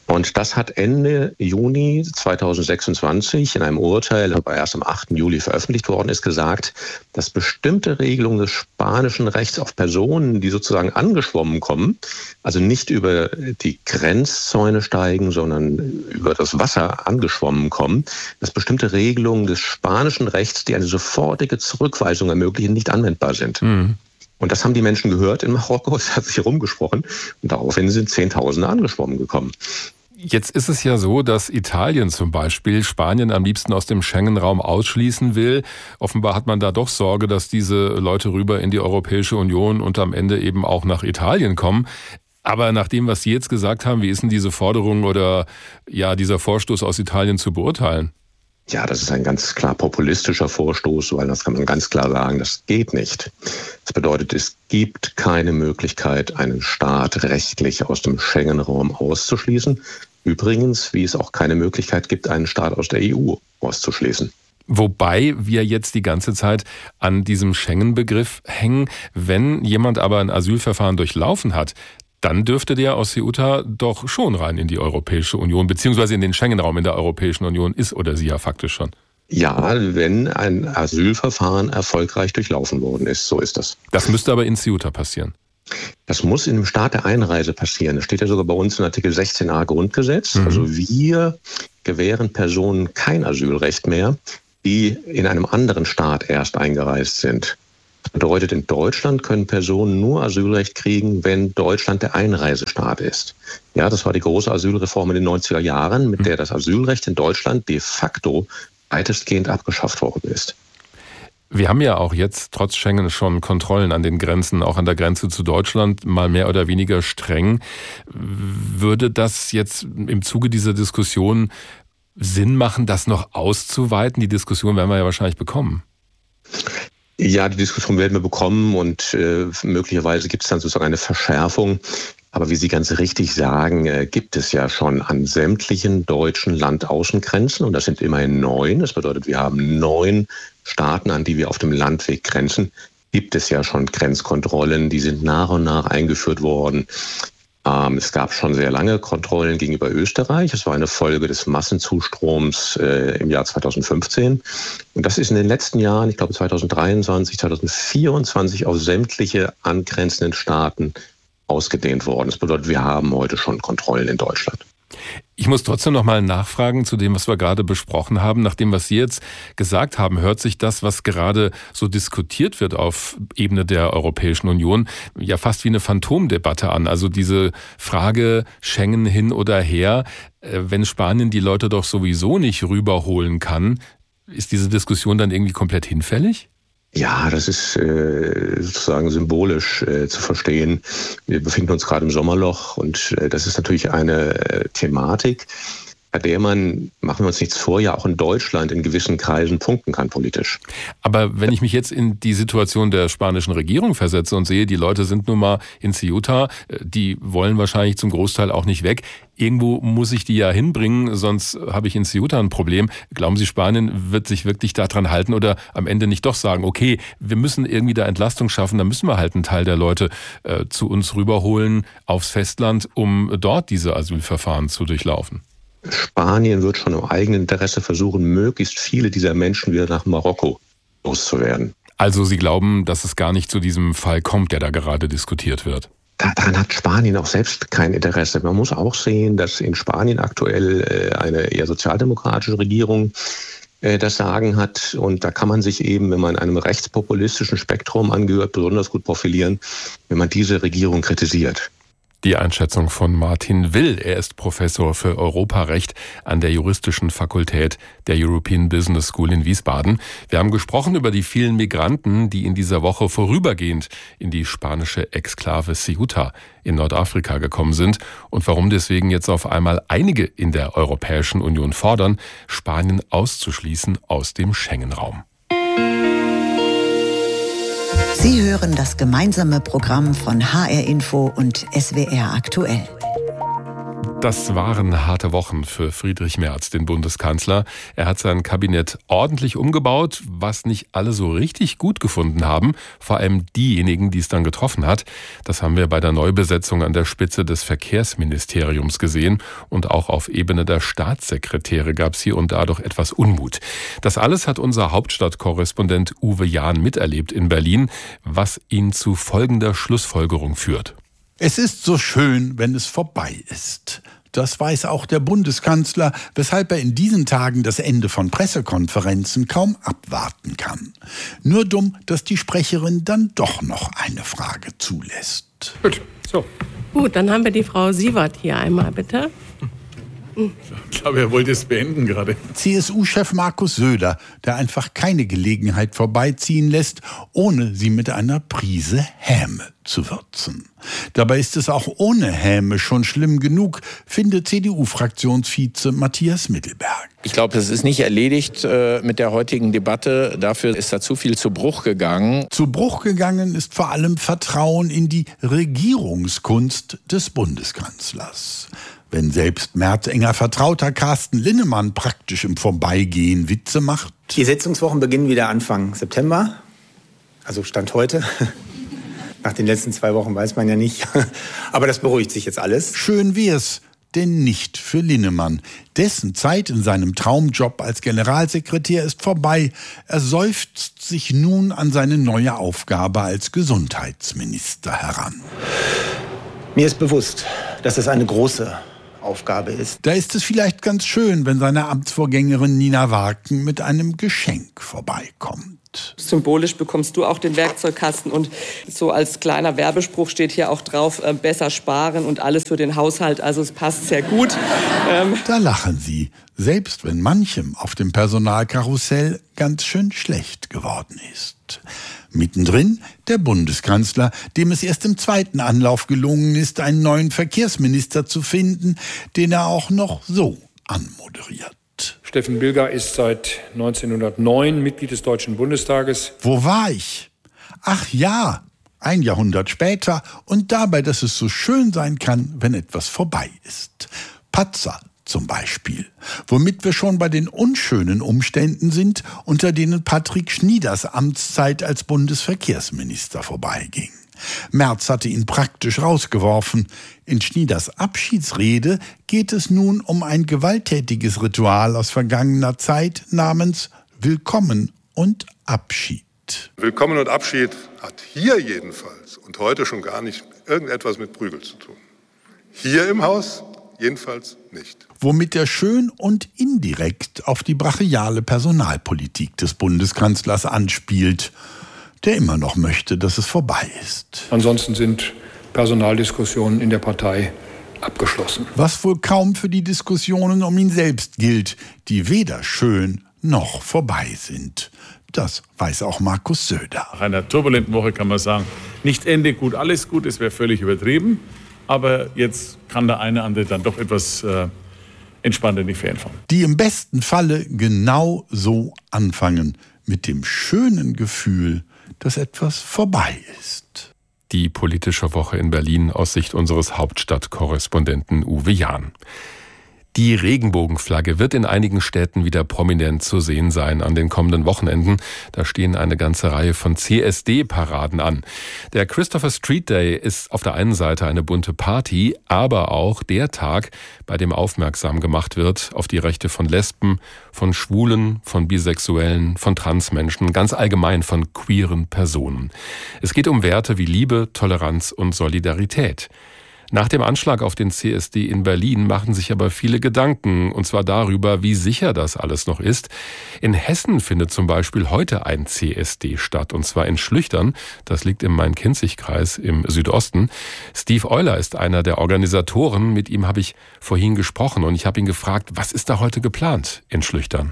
Und das hat Ende Juni zweitausendsechsundzwanzig in einem Urteil, das erst am achten Juli veröffentlicht worden ist, gesagt, dass bestimmte Regelungen des spanischen Rechts auf Personen, die sozusagen angeschwommen kommen, also nicht über die Grenzzäune steigen, sondern über das Wasser angeschwommen kommen, dass bestimmte Regelungen des spanischen Rechts, die eine sofortige Zurückweisung ermöglichen, nicht anwendbar sind. Mhm. Und das haben die Menschen gehört in Marokko, es hat sich herumgesprochen und daraufhin sind Zehntausende angeschwommen gekommen. Jetzt ist es ja so, dass Italien zum Beispiel Spanien am liebsten aus dem Schengen-Raum ausschließen will. Offenbar hat man da doch Sorge, dass diese Leute rüber in die Europäische Union und am Ende eben auch nach Italien kommen. Aber nach dem, was Sie jetzt gesagt haben, wie ist denn diese Forderung oder ja dieser Vorstoß aus Italien zu beurteilen? Ja, das ist ein ganz klar populistischer Vorstoß, weil das kann man ganz klar sagen, das geht nicht. Das bedeutet, es gibt keine Möglichkeit, einen Staat rechtlich aus dem Schengen-Raum auszuschließen. Übrigens, wie es auch keine Möglichkeit gibt, einen Staat aus der E U auszuschließen. Wobei wir jetzt die ganze Zeit an diesem Schengen-Begriff hängen. Wenn jemand aber ein Asylverfahren durchlaufen hat, dann dürfte der aus Ceuta doch schon rein in die Europäische Union, beziehungsweise in den Schengen-Raum in der Europäischen Union ist oder sie ja faktisch schon. Ja, wenn ein Asylverfahren erfolgreich durchlaufen worden ist, so ist das. Das müsste aber in Ceuta passieren. Das muss in dem Staat der Einreise passieren. Das steht ja sogar bei uns in Artikel sechzehn a Grundgesetz. Mhm. Also wir gewähren Personen kein Asylrecht mehr, die in einem anderen Staat erst eingereist sind. Das bedeutet, in Deutschland können Personen nur Asylrecht kriegen, wenn Deutschland der Einreisestaat ist. Ja, das war die große Asylreform in den neunziger Jahren, mit der das Asylrecht in Deutschland de facto weitestgehend abgeschafft worden ist. Wir haben ja auch jetzt trotz Schengen schon Kontrollen an den Grenzen, auch an der Grenze zu Deutschland, mal mehr oder weniger streng. Würde das jetzt im Zuge dieser Diskussion Sinn machen, das noch auszuweiten? Die Diskussion werden wir ja wahrscheinlich bekommen. Ja, die Diskussion werden wir bekommen und äh, möglicherweise gibt es dann sozusagen eine Verschärfung. Aber wie Sie ganz richtig sagen, äh, gibt es ja schon an sämtlichen deutschen Landaußengrenzen, und das sind immerhin neun, das bedeutet, wir haben neun Staaten, an die wir auf dem Landweg grenzen, gibt es ja schon Grenzkontrollen, die sind nach und nach eingeführt worden. Ähm, es gab schon sehr lange Kontrollen gegenüber Österreich. Es war eine Folge des Massenzustroms äh, im Jahr zweitausendfünfzehn. Und das ist in den letzten Jahren, ich glaube zweitausenddreiundzwanzig, zweitausendvierundzwanzig, auf sämtliche angrenzenden Staaten ausgedehnt worden. Das bedeutet, wir haben heute schon Kontrollen in Deutschland. Ich muss trotzdem noch mal nachfragen zu dem, was wir gerade besprochen haben. Nach dem, was Sie jetzt gesagt haben, hört sich das, was gerade so diskutiert wird auf Ebene der Europäischen Union, ja fast wie eine Phantomdebatte an. Also diese Frage Schengen hin oder her, wenn Spanien die Leute doch sowieso nicht rüberholen kann, ist diese Diskussion dann irgendwie komplett hinfällig? Ja, das ist äh, sozusagen symbolisch äh, zu verstehen. Wir befinden uns gerade im Sommerloch und äh, das ist natürlich eine äh, Thematik, bei der man, machen wir uns nichts vor, ja auch in Deutschland in gewissen Kreisen punkten kann politisch. Aber wenn ich mich jetzt in die Situation der spanischen Regierung versetze und sehe, die Leute sind nun mal in Ceuta, die wollen wahrscheinlich zum Großteil auch nicht weg. Irgendwo muss ich die ja hinbringen, sonst habe ich in Ceuta ein Problem. Glauben Sie, Spanien wird sich wirklich daran halten oder am Ende nicht doch sagen, okay, wir müssen irgendwie da Entlastung schaffen, dann müssen wir halt einen Teil der Leute äh, zu uns rüberholen aufs Festland, um dort diese Asylverfahren zu durchlaufen? Spanien wird schon im eigenen Interesse versuchen, möglichst viele dieser Menschen wieder nach Marokko loszuwerden. Also Sie glauben, dass es gar nicht zu diesem Fall kommt, der da gerade diskutiert wird? Daran hat Spanien auch selbst kein Interesse. Man muss auch sehen, dass in Spanien aktuell eine eher sozialdemokratische Regierung das Sagen hat. Und da kann man sich eben, wenn man einem rechtspopulistischen Spektrum angehört, besonders gut profilieren, wenn man diese Regierung kritisiert. Die Einschätzung von Martin Will. Er ist Professor für Europarecht an der Juristischen Fakultät der European Business School in Wiesbaden. Wir haben gesprochen über die vielen Migranten, die in dieser Woche vorübergehend in die spanische Exklave Ceuta in Nordafrika gekommen sind und warum deswegen jetzt auf einmal einige in der Europäischen Union fordern, Spanien auszuschließen aus dem Schengen-Raum. Sie hören das gemeinsame Programm von H R Info und S W R aktuell. Das waren harte Wochen für Friedrich Merz, den Bundeskanzler. Er hat sein Kabinett ordentlich umgebaut, was nicht alle so richtig gut gefunden haben. Vor allem diejenigen, die es dann getroffen hat. Das haben wir bei der Neubesetzung an der Spitze des Verkehrsministeriums gesehen. Und auch auf Ebene der Staatssekretäre gab es hier und da doch etwas Unmut. Das alles hat unser Hauptstadtkorrespondent Uwe Jahn miterlebt in Berlin, was ihn zu folgender Schlussfolgerung führt. Es ist so schön, wenn es vorbei ist. Das weiß auch der Bundeskanzler, weshalb er in diesen Tagen das Ende von Pressekonferenzen kaum abwarten kann. Nur dumm, dass die Sprecherin dann doch noch eine Frage zulässt. Gut, so. Gut, dann haben wir die Frau Siewert hier einmal, bitte. Ich glaube, er wollte es beenden gerade. C S U-Chef Markus Söder, der einfach keine Gelegenheit vorbeiziehen lässt, ohne sie mit einer Prise Häme zu würzen. Dabei ist es auch ohne Häme schon schlimm genug, findet C D U-Fraktionsvize Matthias Mittelberg. Ich glaube, es ist nicht erledigt äh, mit der heutigen Debatte. Dafür ist da zu viel zu Bruch gegangen. Zu Bruch gegangen ist vor allem Vertrauen in die Regierungskunst des Bundeskanzlers. Wenn selbst Merz enger Vertrauter Carsten Linnemann praktisch im Vorbeigehen Witze macht. Die Sitzungswochen beginnen wieder Anfang September, also Stand heute. Nach den letzten zwei Wochen weiß man ja nicht. Aber das beruhigt sich jetzt alles. Schön wär's, denn nicht für Linnemann. Dessen Zeit in seinem Traumjob als Generalsekretär ist vorbei. Er seufzt sich nun an seine neue Aufgabe als Gesundheitsminister heran. Mir ist bewusst, dass es eine große Aufgabe ist. Da ist es vielleicht ganz schön, wenn seine Amtsvorgängerin Nina Warken mit einem Geschenk vorbeikommt. Symbolisch bekommst du auch den Werkzeugkasten und so als kleiner Werbespruch steht hier auch drauf, äh, besser sparen und alles für den Haushalt, also es passt sehr gut. Ähm da lachen sie, selbst wenn manchem auf dem Personalkarussell ganz schön schlecht geworden ist. Mittendrin der Bundeskanzler, dem es erst im zweiten Anlauf gelungen ist, einen neuen Verkehrsminister zu finden, den er auch noch so anmoderiert. Steffen Bilger ist seit neunzehnhundertneun Mitglied des Deutschen Bundestages. Wo war ich? Ach ja, ein Jahrhundert später und dabei, dass es so schön sein kann, wenn etwas vorbei ist. Patzer zum Beispiel, womit wir schon bei den unschönen Umständen sind, unter denen Patrick Schnieders Amtszeit als Bundesverkehrsminister vorbeiging. Merz hatte ihn praktisch rausgeworfen. In Schnieders Abschiedsrede geht es nun um ein gewalttätiges Ritual aus vergangener Zeit namens Willkommen und Abschied. Willkommen und Abschied hat hier jedenfalls und heute schon gar nicht irgendetwas mit Prügel zu tun. Hier im Haus jedenfalls nicht. Womit er schön und indirekt auf die brachiale Personalpolitik des Bundeskanzlers anspielt, der immer noch möchte, dass es vorbei ist. Ansonsten sind Personaldiskussionen in der Partei abgeschlossen. Was wohl kaum für die Diskussionen um ihn selbst gilt, die weder schön noch vorbei sind. Das weiß auch Markus Söder. Nach einer turbulenten Woche kann man sagen, nicht Ende gut, alles gut, es wäre völlig übertrieben. Aber jetzt kann der eine andere dann doch etwas äh, entspannter in die Ferien fahren. Die im besten Falle genau so anfangen, mit dem schönen Gefühl, dass etwas vorbei ist. Die politische Woche in Berlin aus Sicht unseres Hauptstadtkorrespondenten Uwe Jahn. Die Regenbogenflagge wird in einigen Städten wieder prominent zu sehen sein an den kommenden Wochenenden. Da stehen eine ganze Reihe von C S D-Paraden an. Der Christopher Street Day ist auf der einen Seite eine bunte Party, aber auch der Tag, bei dem aufmerksam gemacht wird auf die Rechte von Lesben, von Schwulen, von Bisexuellen, von Transmenschen, ganz allgemein von queeren Personen. Es geht um Werte wie Liebe, Toleranz und Solidarität. Nach dem Anschlag auf den C S D in Berlin machen sich aber viele Gedanken, und zwar darüber, wie sicher das alles noch ist. In Hessen findet zum Beispiel heute ein C S D statt, und zwar in Schlüchtern. Das liegt im Main-Kinzig-Kreis im Südosten. Steve Euler ist einer der Organisatoren. Mit ihm habe ich vorhin gesprochen und ich habe ihn gefragt, was ist da heute geplant in Schlüchtern?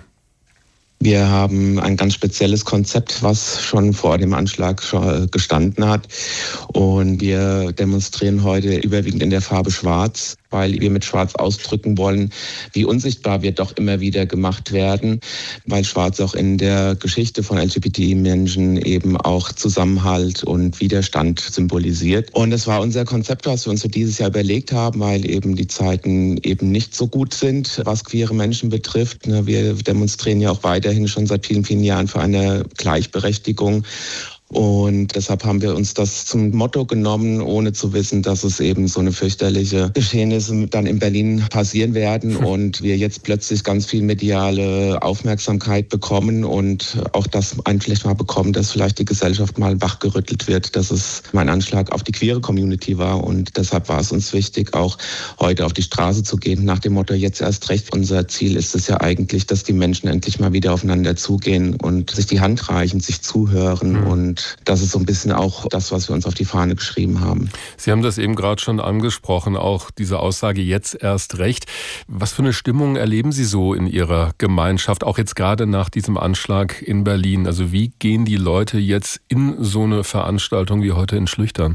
Wir haben ein ganz spezielles Konzept, was schon vor dem Anschlag gestanden hat. Und wir demonstrieren heute überwiegend in der Farbe Schwarz. weil wir mit Schwarz ausdrücken wollen, wie unsichtbar wir doch immer wieder gemacht werden, weil Schwarz auch in der Geschichte von L G B T I-Menschen eben auch Zusammenhalt und Widerstand symbolisiert. Und das war unser Konzept, was wir uns für dieses Jahr überlegt haben, weil eben die Zeiten eben nicht so gut sind, was queere Menschen betrifft. Wir demonstrieren ja auch weiterhin schon seit vielen, vielen Jahren für eine Gleichberechtigung. Und deshalb haben wir uns das zum Motto genommen, ohne zu wissen, dass es eben so eine fürchterliche Geschehnisse dann in Berlin passieren werden und wir jetzt plötzlich ganz viel mediale Aufmerksamkeit bekommen und auch das vielleicht mal bekommen, dass vielleicht die Gesellschaft mal wachgerüttelt wird, dass es mein Anschlag auf die queere Community war. Und deshalb war es uns wichtig, auch heute auf die Straße zu gehen, nach dem Motto jetzt erst recht. Unser Ziel ist es ja eigentlich, dass die Menschen endlich mal wieder aufeinander zugehen und sich die Hand reichen, sich zuhören mhm. und das ist so ein bisschen auch das, was wir uns auf die Fahne geschrieben haben. Sie haben das eben gerade schon angesprochen, auch diese Aussage jetzt erst recht. Was für eine Stimmung erleben Sie so in Ihrer Gemeinschaft, auch jetzt gerade nach diesem Anschlag in Berlin? Also wie gehen die Leute jetzt in so eine Veranstaltung wie heute in Schlüchtern?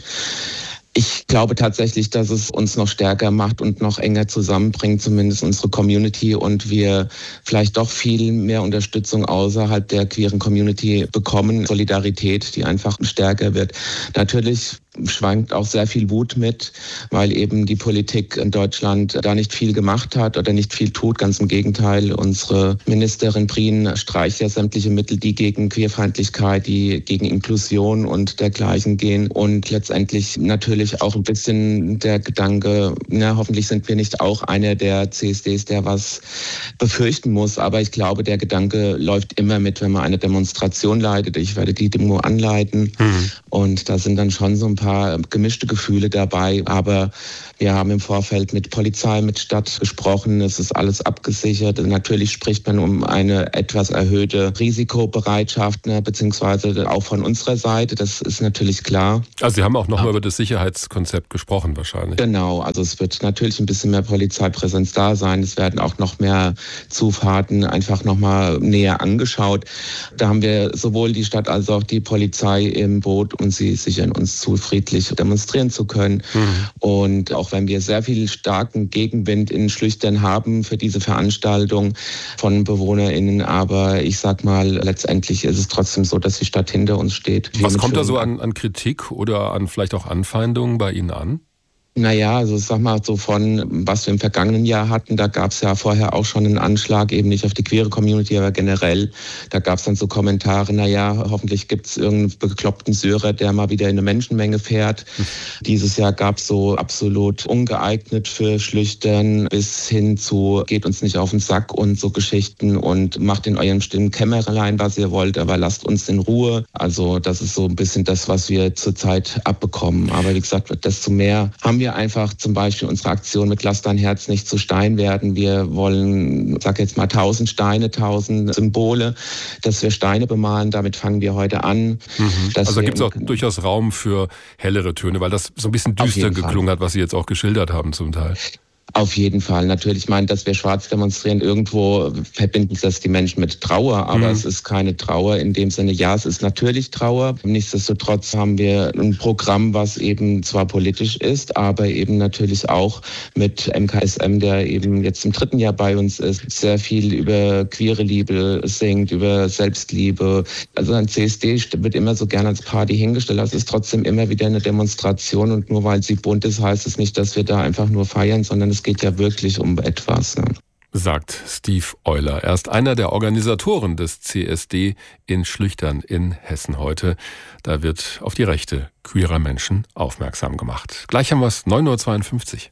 Ich glaube tatsächlich, dass es uns noch stärker macht und noch enger zusammenbringt, zumindest unsere Community, und wir vielleicht doch viel mehr Unterstützung außerhalb der queeren Community bekommen. Solidarität, die einfach stärker wird. Natürlich schwankt auch sehr viel Wut mit, weil eben die Politik in Deutschland da nicht viel gemacht hat oder nicht viel tut. Ganz im Gegenteil, unsere Ministerin Prien streicht ja sämtliche Mittel, die gegen Queerfeindlichkeit, die gegen Inklusion und dergleichen gehen. Und letztendlich natürlich auch ein bisschen der Gedanke, na, hoffentlich sind wir nicht auch einer der C S Ds, der was befürchten muss. Aber ich glaube, der Gedanke läuft immer mit, wenn man eine Demonstration leitet. Ich werde die Demo anleiten. Mhm. Und da sind dann schon so ein paar paar gemischte Gefühle dabei, aber wir haben im Vorfeld mit Polizei, mit Stadt gesprochen. Es ist alles abgesichert. Natürlich spricht man um eine etwas erhöhte Risikobereitschaft, ne, beziehungsweise auch von unserer Seite. Das ist natürlich klar. Also Sie haben auch nochmal ja. über das Sicherheitskonzept gesprochen wahrscheinlich. Genau, also es wird natürlich ein bisschen mehr Polizeipräsenz da sein. Es werden auch noch mehr Zufahrten einfach nochmal näher angeschaut. Da haben wir sowohl die Stadt als auch die Polizei im Boot und sie sichern uns zu, friedlich demonstrieren zu können. Mhm. Und auch wenn wir sehr viel starken Gegenwind in Schlüchtern haben für diese Veranstaltung von BewohnerInnen, aber ich sag mal, letztendlich ist es trotzdem so, dass die Stadt hinter uns steht. Was kommt da so an, an Kritik oder an vielleicht auch Anfeindungen bei Ihnen an? Naja, also sag mal so von, was wir im vergangenen Jahr hatten, da gab es ja vorher auch schon einen Anschlag, eben nicht auf die queere Community, aber generell. Da gab es dann so Kommentare, naja, hoffentlich gibt es irgendeinen bekloppten Syrer, der mal wieder in eine Menschenmenge fährt. Hm. Dieses Jahr gab es so absolut ungeeignet für Schlüchtern bis hin zu, geht uns nicht auf den Sack und so Geschichten und macht in eurem stillen Kämmerlein, was ihr wollt, aber lasst uns in Ruhe. Also das ist so ein bisschen das, was wir zurzeit abbekommen. Aber wie gesagt, desto mehr haben wir wir einfach zum Beispiel unsere Aktion mit Lass dein Herz nicht zu Stein werden. Wir wollen, sag jetzt mal, tausend Steine, tausend Symbole, dass wir Steine bemalen. Damit fangen wir heute an. Mhm. Also gibt es auch durchaus Raum für hellere Töne, weil das so ein bisschen düster geklungen hat, was Sie jetzt auch geschildert haben zum Teil. Auf jeden Fall. Natürlich, ich meine, dass wir schwarz demonstrieren, irgendwo verbinden das die Menschen mit Trauer, aber mhm. es ist keine Trauer in dem Sinne. Ja, es ist natürlich Trauer. Nichtsdestotrotz haben wir ein Programm, was eben zwar politisch ist, aber eben natürlich auch mit M K S M, der eben jetzt im dritten Jahr bei uns ist, sehr viel über queere Liebe singt, über Selbstliebe. Also ein C S D wird immer so gerne als Party hingestellt. Es ist trotzdem immer wieder eine Demonstration und nur weil sie bunt ist, heißt es nicht, dass wir da einfach nur feiern, sondern es geht ja wirklich um etwas. Ne? Sagt Steve Euler. Er ist einer der Organisatoren des C S D in Schlüchtern in Hessen heute. Da wird auf die Rechte queerer Menschen aufmerksam gemacht. Gleich haben wir es, neun Uhr zweiundfünfzig.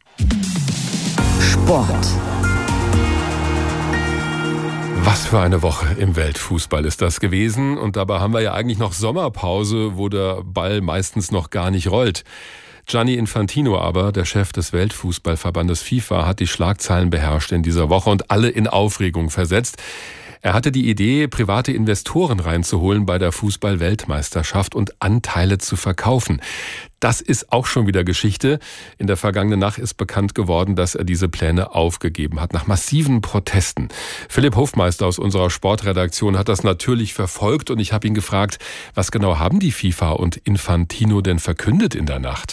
Sport. Was für eine Woche im Weltfußball ist das gewesen. Und dabei haben wir ja eigentlich noch Sommerpause, wo der Ball meistens noch gar nicht rollt. Gianni Infantino aber, der Chef des Weltfußballverbandes FIFA, hat die Schlagzeilen beherrscht in dieser Woche und alle in Aufregung versetzt. Er hatte die Idee, private Investoren reinzuholen bei der Fußball-Weltmeisterschaft und Anteile zu verkaufen. Das ist auch schon wieder Geschichte. In der vergangenen Nacht ist bekannt geworden, dass er diese Pläne aufgegeben hat, nach massiven Protesten. Philipp Hofmeister aus unserer Sportredaktion hat das natürlich verfolgt und ich habe ihn gefragt, was genau haben die FIFA und Infantino denn verkündet in der Nacht?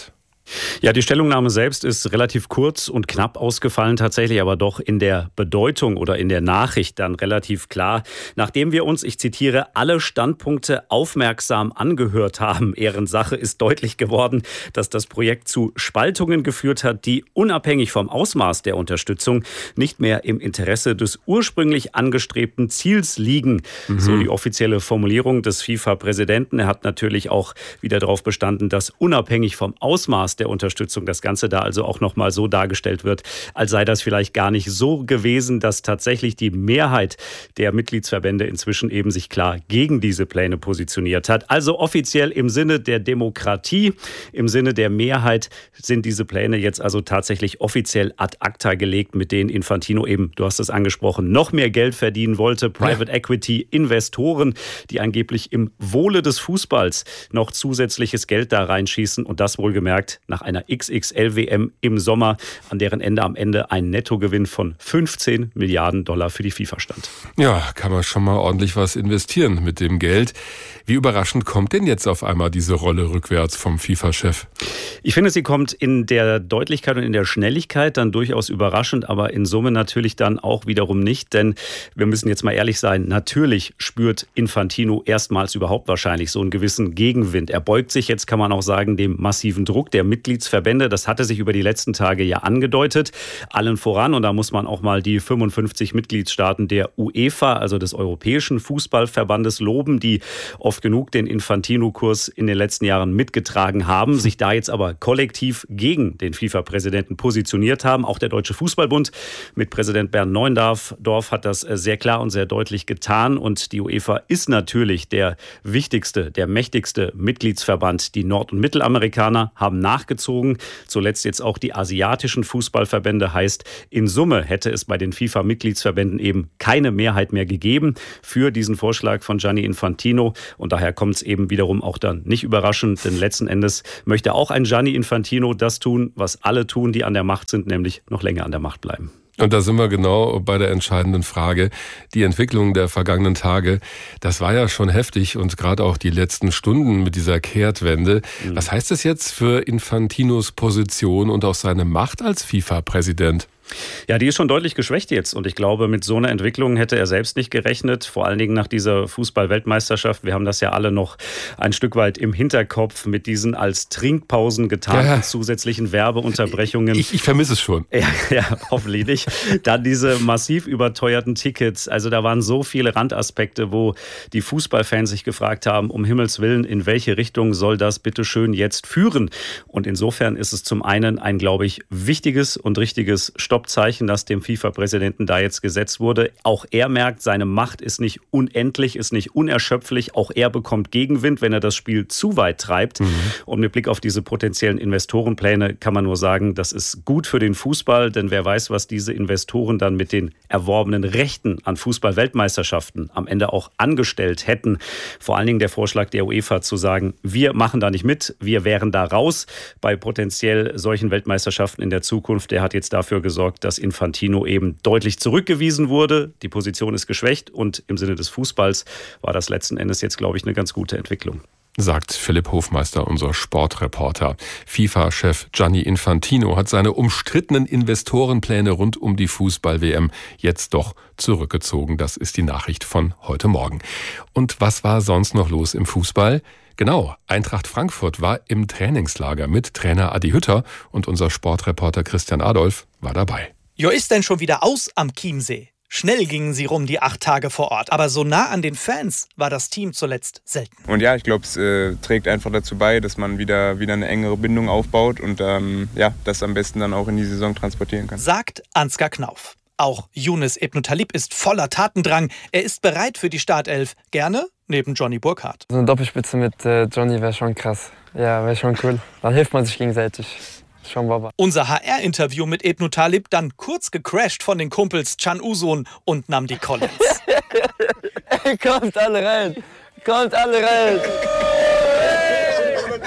Ja, die Stellungnahme selbst ist relativ kurz und knapp ausgefallen, tatsächlich aber doch in der Bedeutung oder in der Nachricht dann relativ klar. Nachdem wir uns, ich zitiere, alle Standpunkte aufmerksam angehört haben, Ehrensache, ist deutlich geworden, dass das Projekt zu Spaltungen geführt hat, die unabhängig vom Ausmaß der Unterstützung nicht mehr im Interesse des ursprünglich angestrebten Ziels liegen. Mhm. So die offizielle Formulierung des FIFA-Präsidenten. Er hat natürlich auch wieder darauf bestanden, dass unabhängig vom Ausmaß der Unterstützung das Ganze da also auch nochmal so dargestellt wird, als sei das vielleicht gar nicht so gewesen, dass tatsächlich die Mehrheit der Mitgliedsverbände inzwischen eben sich klar gegen diese Pläne positioniert hat. Also offiziell im Sinne der Demokratie, im Sinne der Mehrheit sind diese Pläne jetzt also tatsächlich offiziell ad acta gelegt, mit denen Infantino eben, du hast es angesprochen, noch mehr Geld verdienen wollte. Private ja. Equity Investoren, die angeblich im Wohle des Fußballs noch zusätzliches Geld da reinschießen und das wohlgemerkt nach einer X X L W M im Sommer, an deren Ende am Ende ein Nettogewinn von fünfzehn Milliarden Dollar für die FIFA stand. Ja, kann man schon mal ordentlich was investieren mit dem Geld. Wie überraschend kommt denn jetzt auf einmal diese Rolle rückwärts vom FIFA-Chef? Ich finde, sie kommt in der Deutlichkeit und in der Schnelligkeit dann durchaus überraschend, aber in Summe natürlich dann auch wiederum nicht, denn wir müssen jetzt mal ehrlich sein, natürlich spürt Infantino erstmals überhaupt wahrscheinlich so einen gewissen Gegenwind. Er beugt sich jetzt, kann man auch sagen, dem massiven Druck der Mitgliedsverbände. Das hatte sich über die letzten Tage ja angedeutet. Allen voran, und da muss man auch mal die fünfundfünfzig Mitgliedstaaten der UEFA, also des Europäischen Fußballverbandes, loben, die oft genug den Infantino-Kurs in den letzten Jahren mitgetragen haben, sich da jetzt aber kollektiv gegen den FIFA-Präsidenten positioniert haben. Auch der Deutsche Fußballbund mit Präsident Bernd Neuendorf hat das sehr klar und sehr deutlich getan. Und die UEFA ist natürlich der wichtigste, der mächtigste Mitgliedsverband. Die Nord- und Mittelamerikaner haben nachgezogen. Zuletzt jetzt auch die asiatischen Fußballverbände. Heißt, in Summe hätte es bei den FIFA-Mitgliedsverbänden eben keine Mehrheit mehr gegeben für diesen Vorschlag von Gianni Infantino. Und daher kommt es eben wiederum auch dann nicht überraschend, denn letzten Endes möchte auch ein Gianni Infantino das tun, was alle tun, die an der Macht sind, nämlich noch länger an der Macht bleiben. Und da sind wir genau bei der entscheidenden Frage. Die Entwicklung der vergangenen Tage, das war ja schon heftig und gerade auch die letzten Stunden mit dieser Kehrtwende. Mhm. Was heißt das jetzt für Infantinos Position und auch seine Macht als FIFA-Präsident? Ja, die ist schon deutlich geschwächt jetzt und ich glaube, mit so einer Entwicklung hätte er selbst nicht gerechnet, vor allen Dingen nach dieser Fußball-Weltmeisterschaft. Wir haben das ja alle noch ein Stück weit im Hinterkopf mit diesen als Trinkpausen getarnten ja. zusätzlichen Werbeunterbrechungen. Ich, ich vermisse es schon. Ja, ja, hoffentlich nicht. Dann diese massiv überteuerten Tickets. Also da waren so viele Randaspekte, wo die Fußballfans sich gefragt haben, um Himmels Willen, in welche Richtung soll das bitte schön jetzt führen? Und insofern ist es zum einen ein, glaube ich, wichtiges und richtiges Stopp Zeichen, das dem FIFA-Präsidenten da jetzt gesetzt wurde. Auch er merkt, seine Macht ist nicht unendlich, ist nicht unerschöpflich. Auch er bekommt Gegenwind, wenn er das Spiel zu weit treibt. Mhm. Und mit Blick auf diese potenziellen Investorenpläne kann man nur sagen, das ist gut für den Fußball, denn wer weiß, was diese Investoren dann mit den erworbenen Rechten an Fußball-Weltmeisterschaften am Ende auch angestellt hätten. Vor allen Dingen der Vorschlag der UEFA zu sagen, wir machen da nicht mit, wir wären da raus bei potenziell solchen Weltmeisterschaften in der Zukunft. Der hat jetzt dafür gesorgt, dass Infantino eben deutlich zurückgewiesen wurde. Die Position ist geschwächt und im Sinne des Fußballs war das letzten Endes jetzt, glaube ich, eine ganz gute Entwicklung. Sagt Philipp Hofmeister, unser Sportreporter. FIFA-Chef Gianni Infantino hat seine umstrittenen Investorenpläne rund um die Fußball-W M jetzt doch zurückgezogen. Das ist die Nachricht von heute Morgen. Und was war sonst noch los im Fußball? Genau, Eintracht Frankfurt war im Trainingslager mit Trainer Adi Hütter und unser Sportreporter Christian Adolf war dabei. Jo, ist denn schon wieder aus am Chiemsee? Schnell gingen sie rum, die acht Tage vor Ort. Aber so nah an den Fans war das Team zuletzt selten. Und ja, ich glaube, es äh, trägt einfach dazu bei, dass man wieder, wieder eine engere Bindung aufbaut und ähm, ja, das am besten dann auch in die Saison transportieren kann. Sagt Ansgar Knauf. Auch Younes Ibn Talib ist voller Tatendrang. Er ist bereit für die Startelf. Gerne neben Johnny Burkhardt. So eine Doppelspitze mit äh, Johnny wäre schon krass. Ja, wäre schon cool. Dann hilft man sich gegenseitig. Schon Baba. Unser H R-Interview mit Ibn Talib dann kurz gecrashed von den Kumpels Can Uzun und Namdi Collins. Ey, kommt alle rein! Kommt alle rein!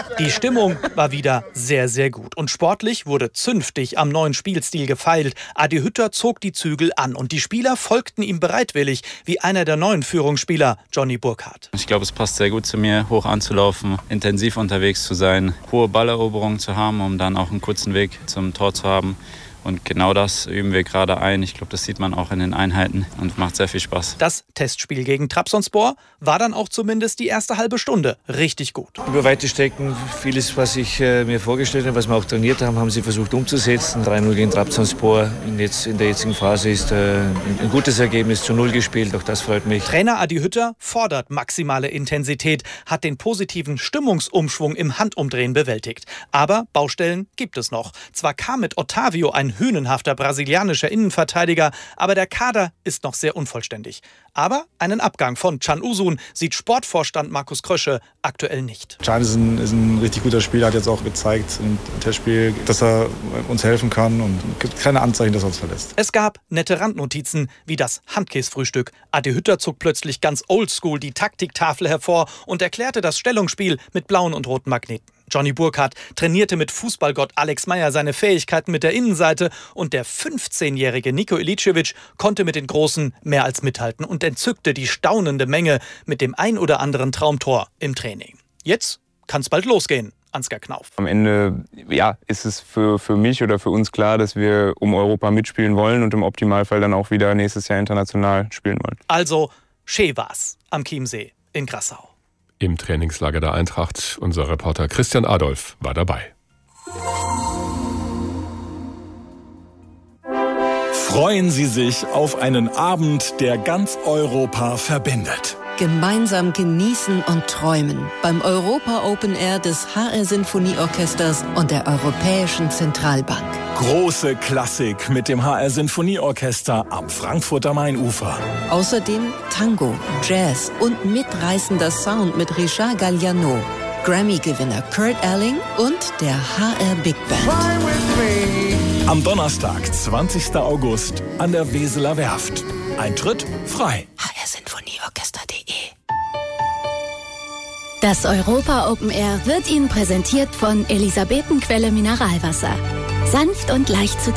Die Stimmung war wieder sehr, sehr gut. Und sportlich wurde zünftig am neuen Spielstil gefeilt. Adi Hütter zog die Zügel an und die Spieler folgten ihm bereitwillig, wie einer der neuen Führungsspieler, Johnny Burkhardt. Ich glaube, es passt sehr gut zu mir, hoch anzulaufen, intensiv unterwegs zu sein, hohe Balleroberungen zu haben, um dann auch einen kurzen Weg zum Tor zu haben. Und genau das üben wir gerade ein. Ich glaube, das sieht man auch in den Einheiten und macht sehr viel Spaß. Das Testspiel gegen Trabzonspor war dann auch zumindest die erste halbe Stunde richtig gut. Über weite Strecken, vieles, was ich äh, mir vorgestellt habe, was wir auch trainiert haben, haben sie versucht umzusetzen. drei null gegen Trabzonspor in, jetzt, in der jetzigen Phase ist äh, ein gutes Ergebnis, zu null gespielt, auch das freut mich. Trainer Adi Hütter fordert maximale Intensität, hat den positiven Stimmungsumschwung im Handumdrehen bewältigt. Aber Baustellen gibt es noch. Zwar kam mit Otavio ein hünenhafter brasilianischer Innenverteidiger, aber der Kader ist noch sehr unvollständig. Aber einen Abgang von Can Uzun sieht Sportvorstand Markus Krösche aktuell nicht. Can ist ein, ist ein richtig guter Spieler, hat jetzt auch gezeigt im Testspiel, dass er uns helfen kann und gibt keine Anzeichen, dass er uns verlässt. Es gab nette Randnotizen, wie das Handkäsefrühstück. Adi Hütter zog plötzlich ganz oldschool die Taktiktafel hervor und erklärte das Stellungsspiel mit blauen und roten Magneten. Johnny Burkhardt trainierte mit Fußballgott Alex Meyer seine Fähigkeiten mit der Innenseite und der fünfzehnjährige Niko Ilicevic konnte mit den Großen mehr als mithalten und entzückte die staunende Menge mit dem ein oder anderen Traumtor im Training. Jetzt kann's bald losgehen. Ansgar Knauf. Am Ende ja, ist es für, für mich oder für uns klar, dass wir um Europa mitspielen wollen und im Optimalfall dann auch wieder nächstes Jahr international spielen wollen. Also, schee war's am Chiemsee in Grassau. Im Trainingslager der Eintracht, unser Reporter Christian Adolf war dabei. Freuen Sie sich auf einen Abend, der ganz Europa verbindet. Gemeinsam genießen und träumen beim Europa Open Air des H R Sinfonieorchesters und der Europäischen Zentralbank. Große Klassik mit dem H R Sinfonieorchester am Frankfurter Mainufer. Außerdem Tango, Jazz und mitreißender Sound mit Richard Galliano, Grammy-Gewinner Kurt Elling und der H R Big Band. Am Donnerstag, zwanzigsten August, an der Weseler Werft. Eintritt frei. H R Sinfonieorchester punkt de. Das Europa Open Air wird Ihnen präsentiert von Elisabetenquelle Mineralwasser. Sanft und leicht zu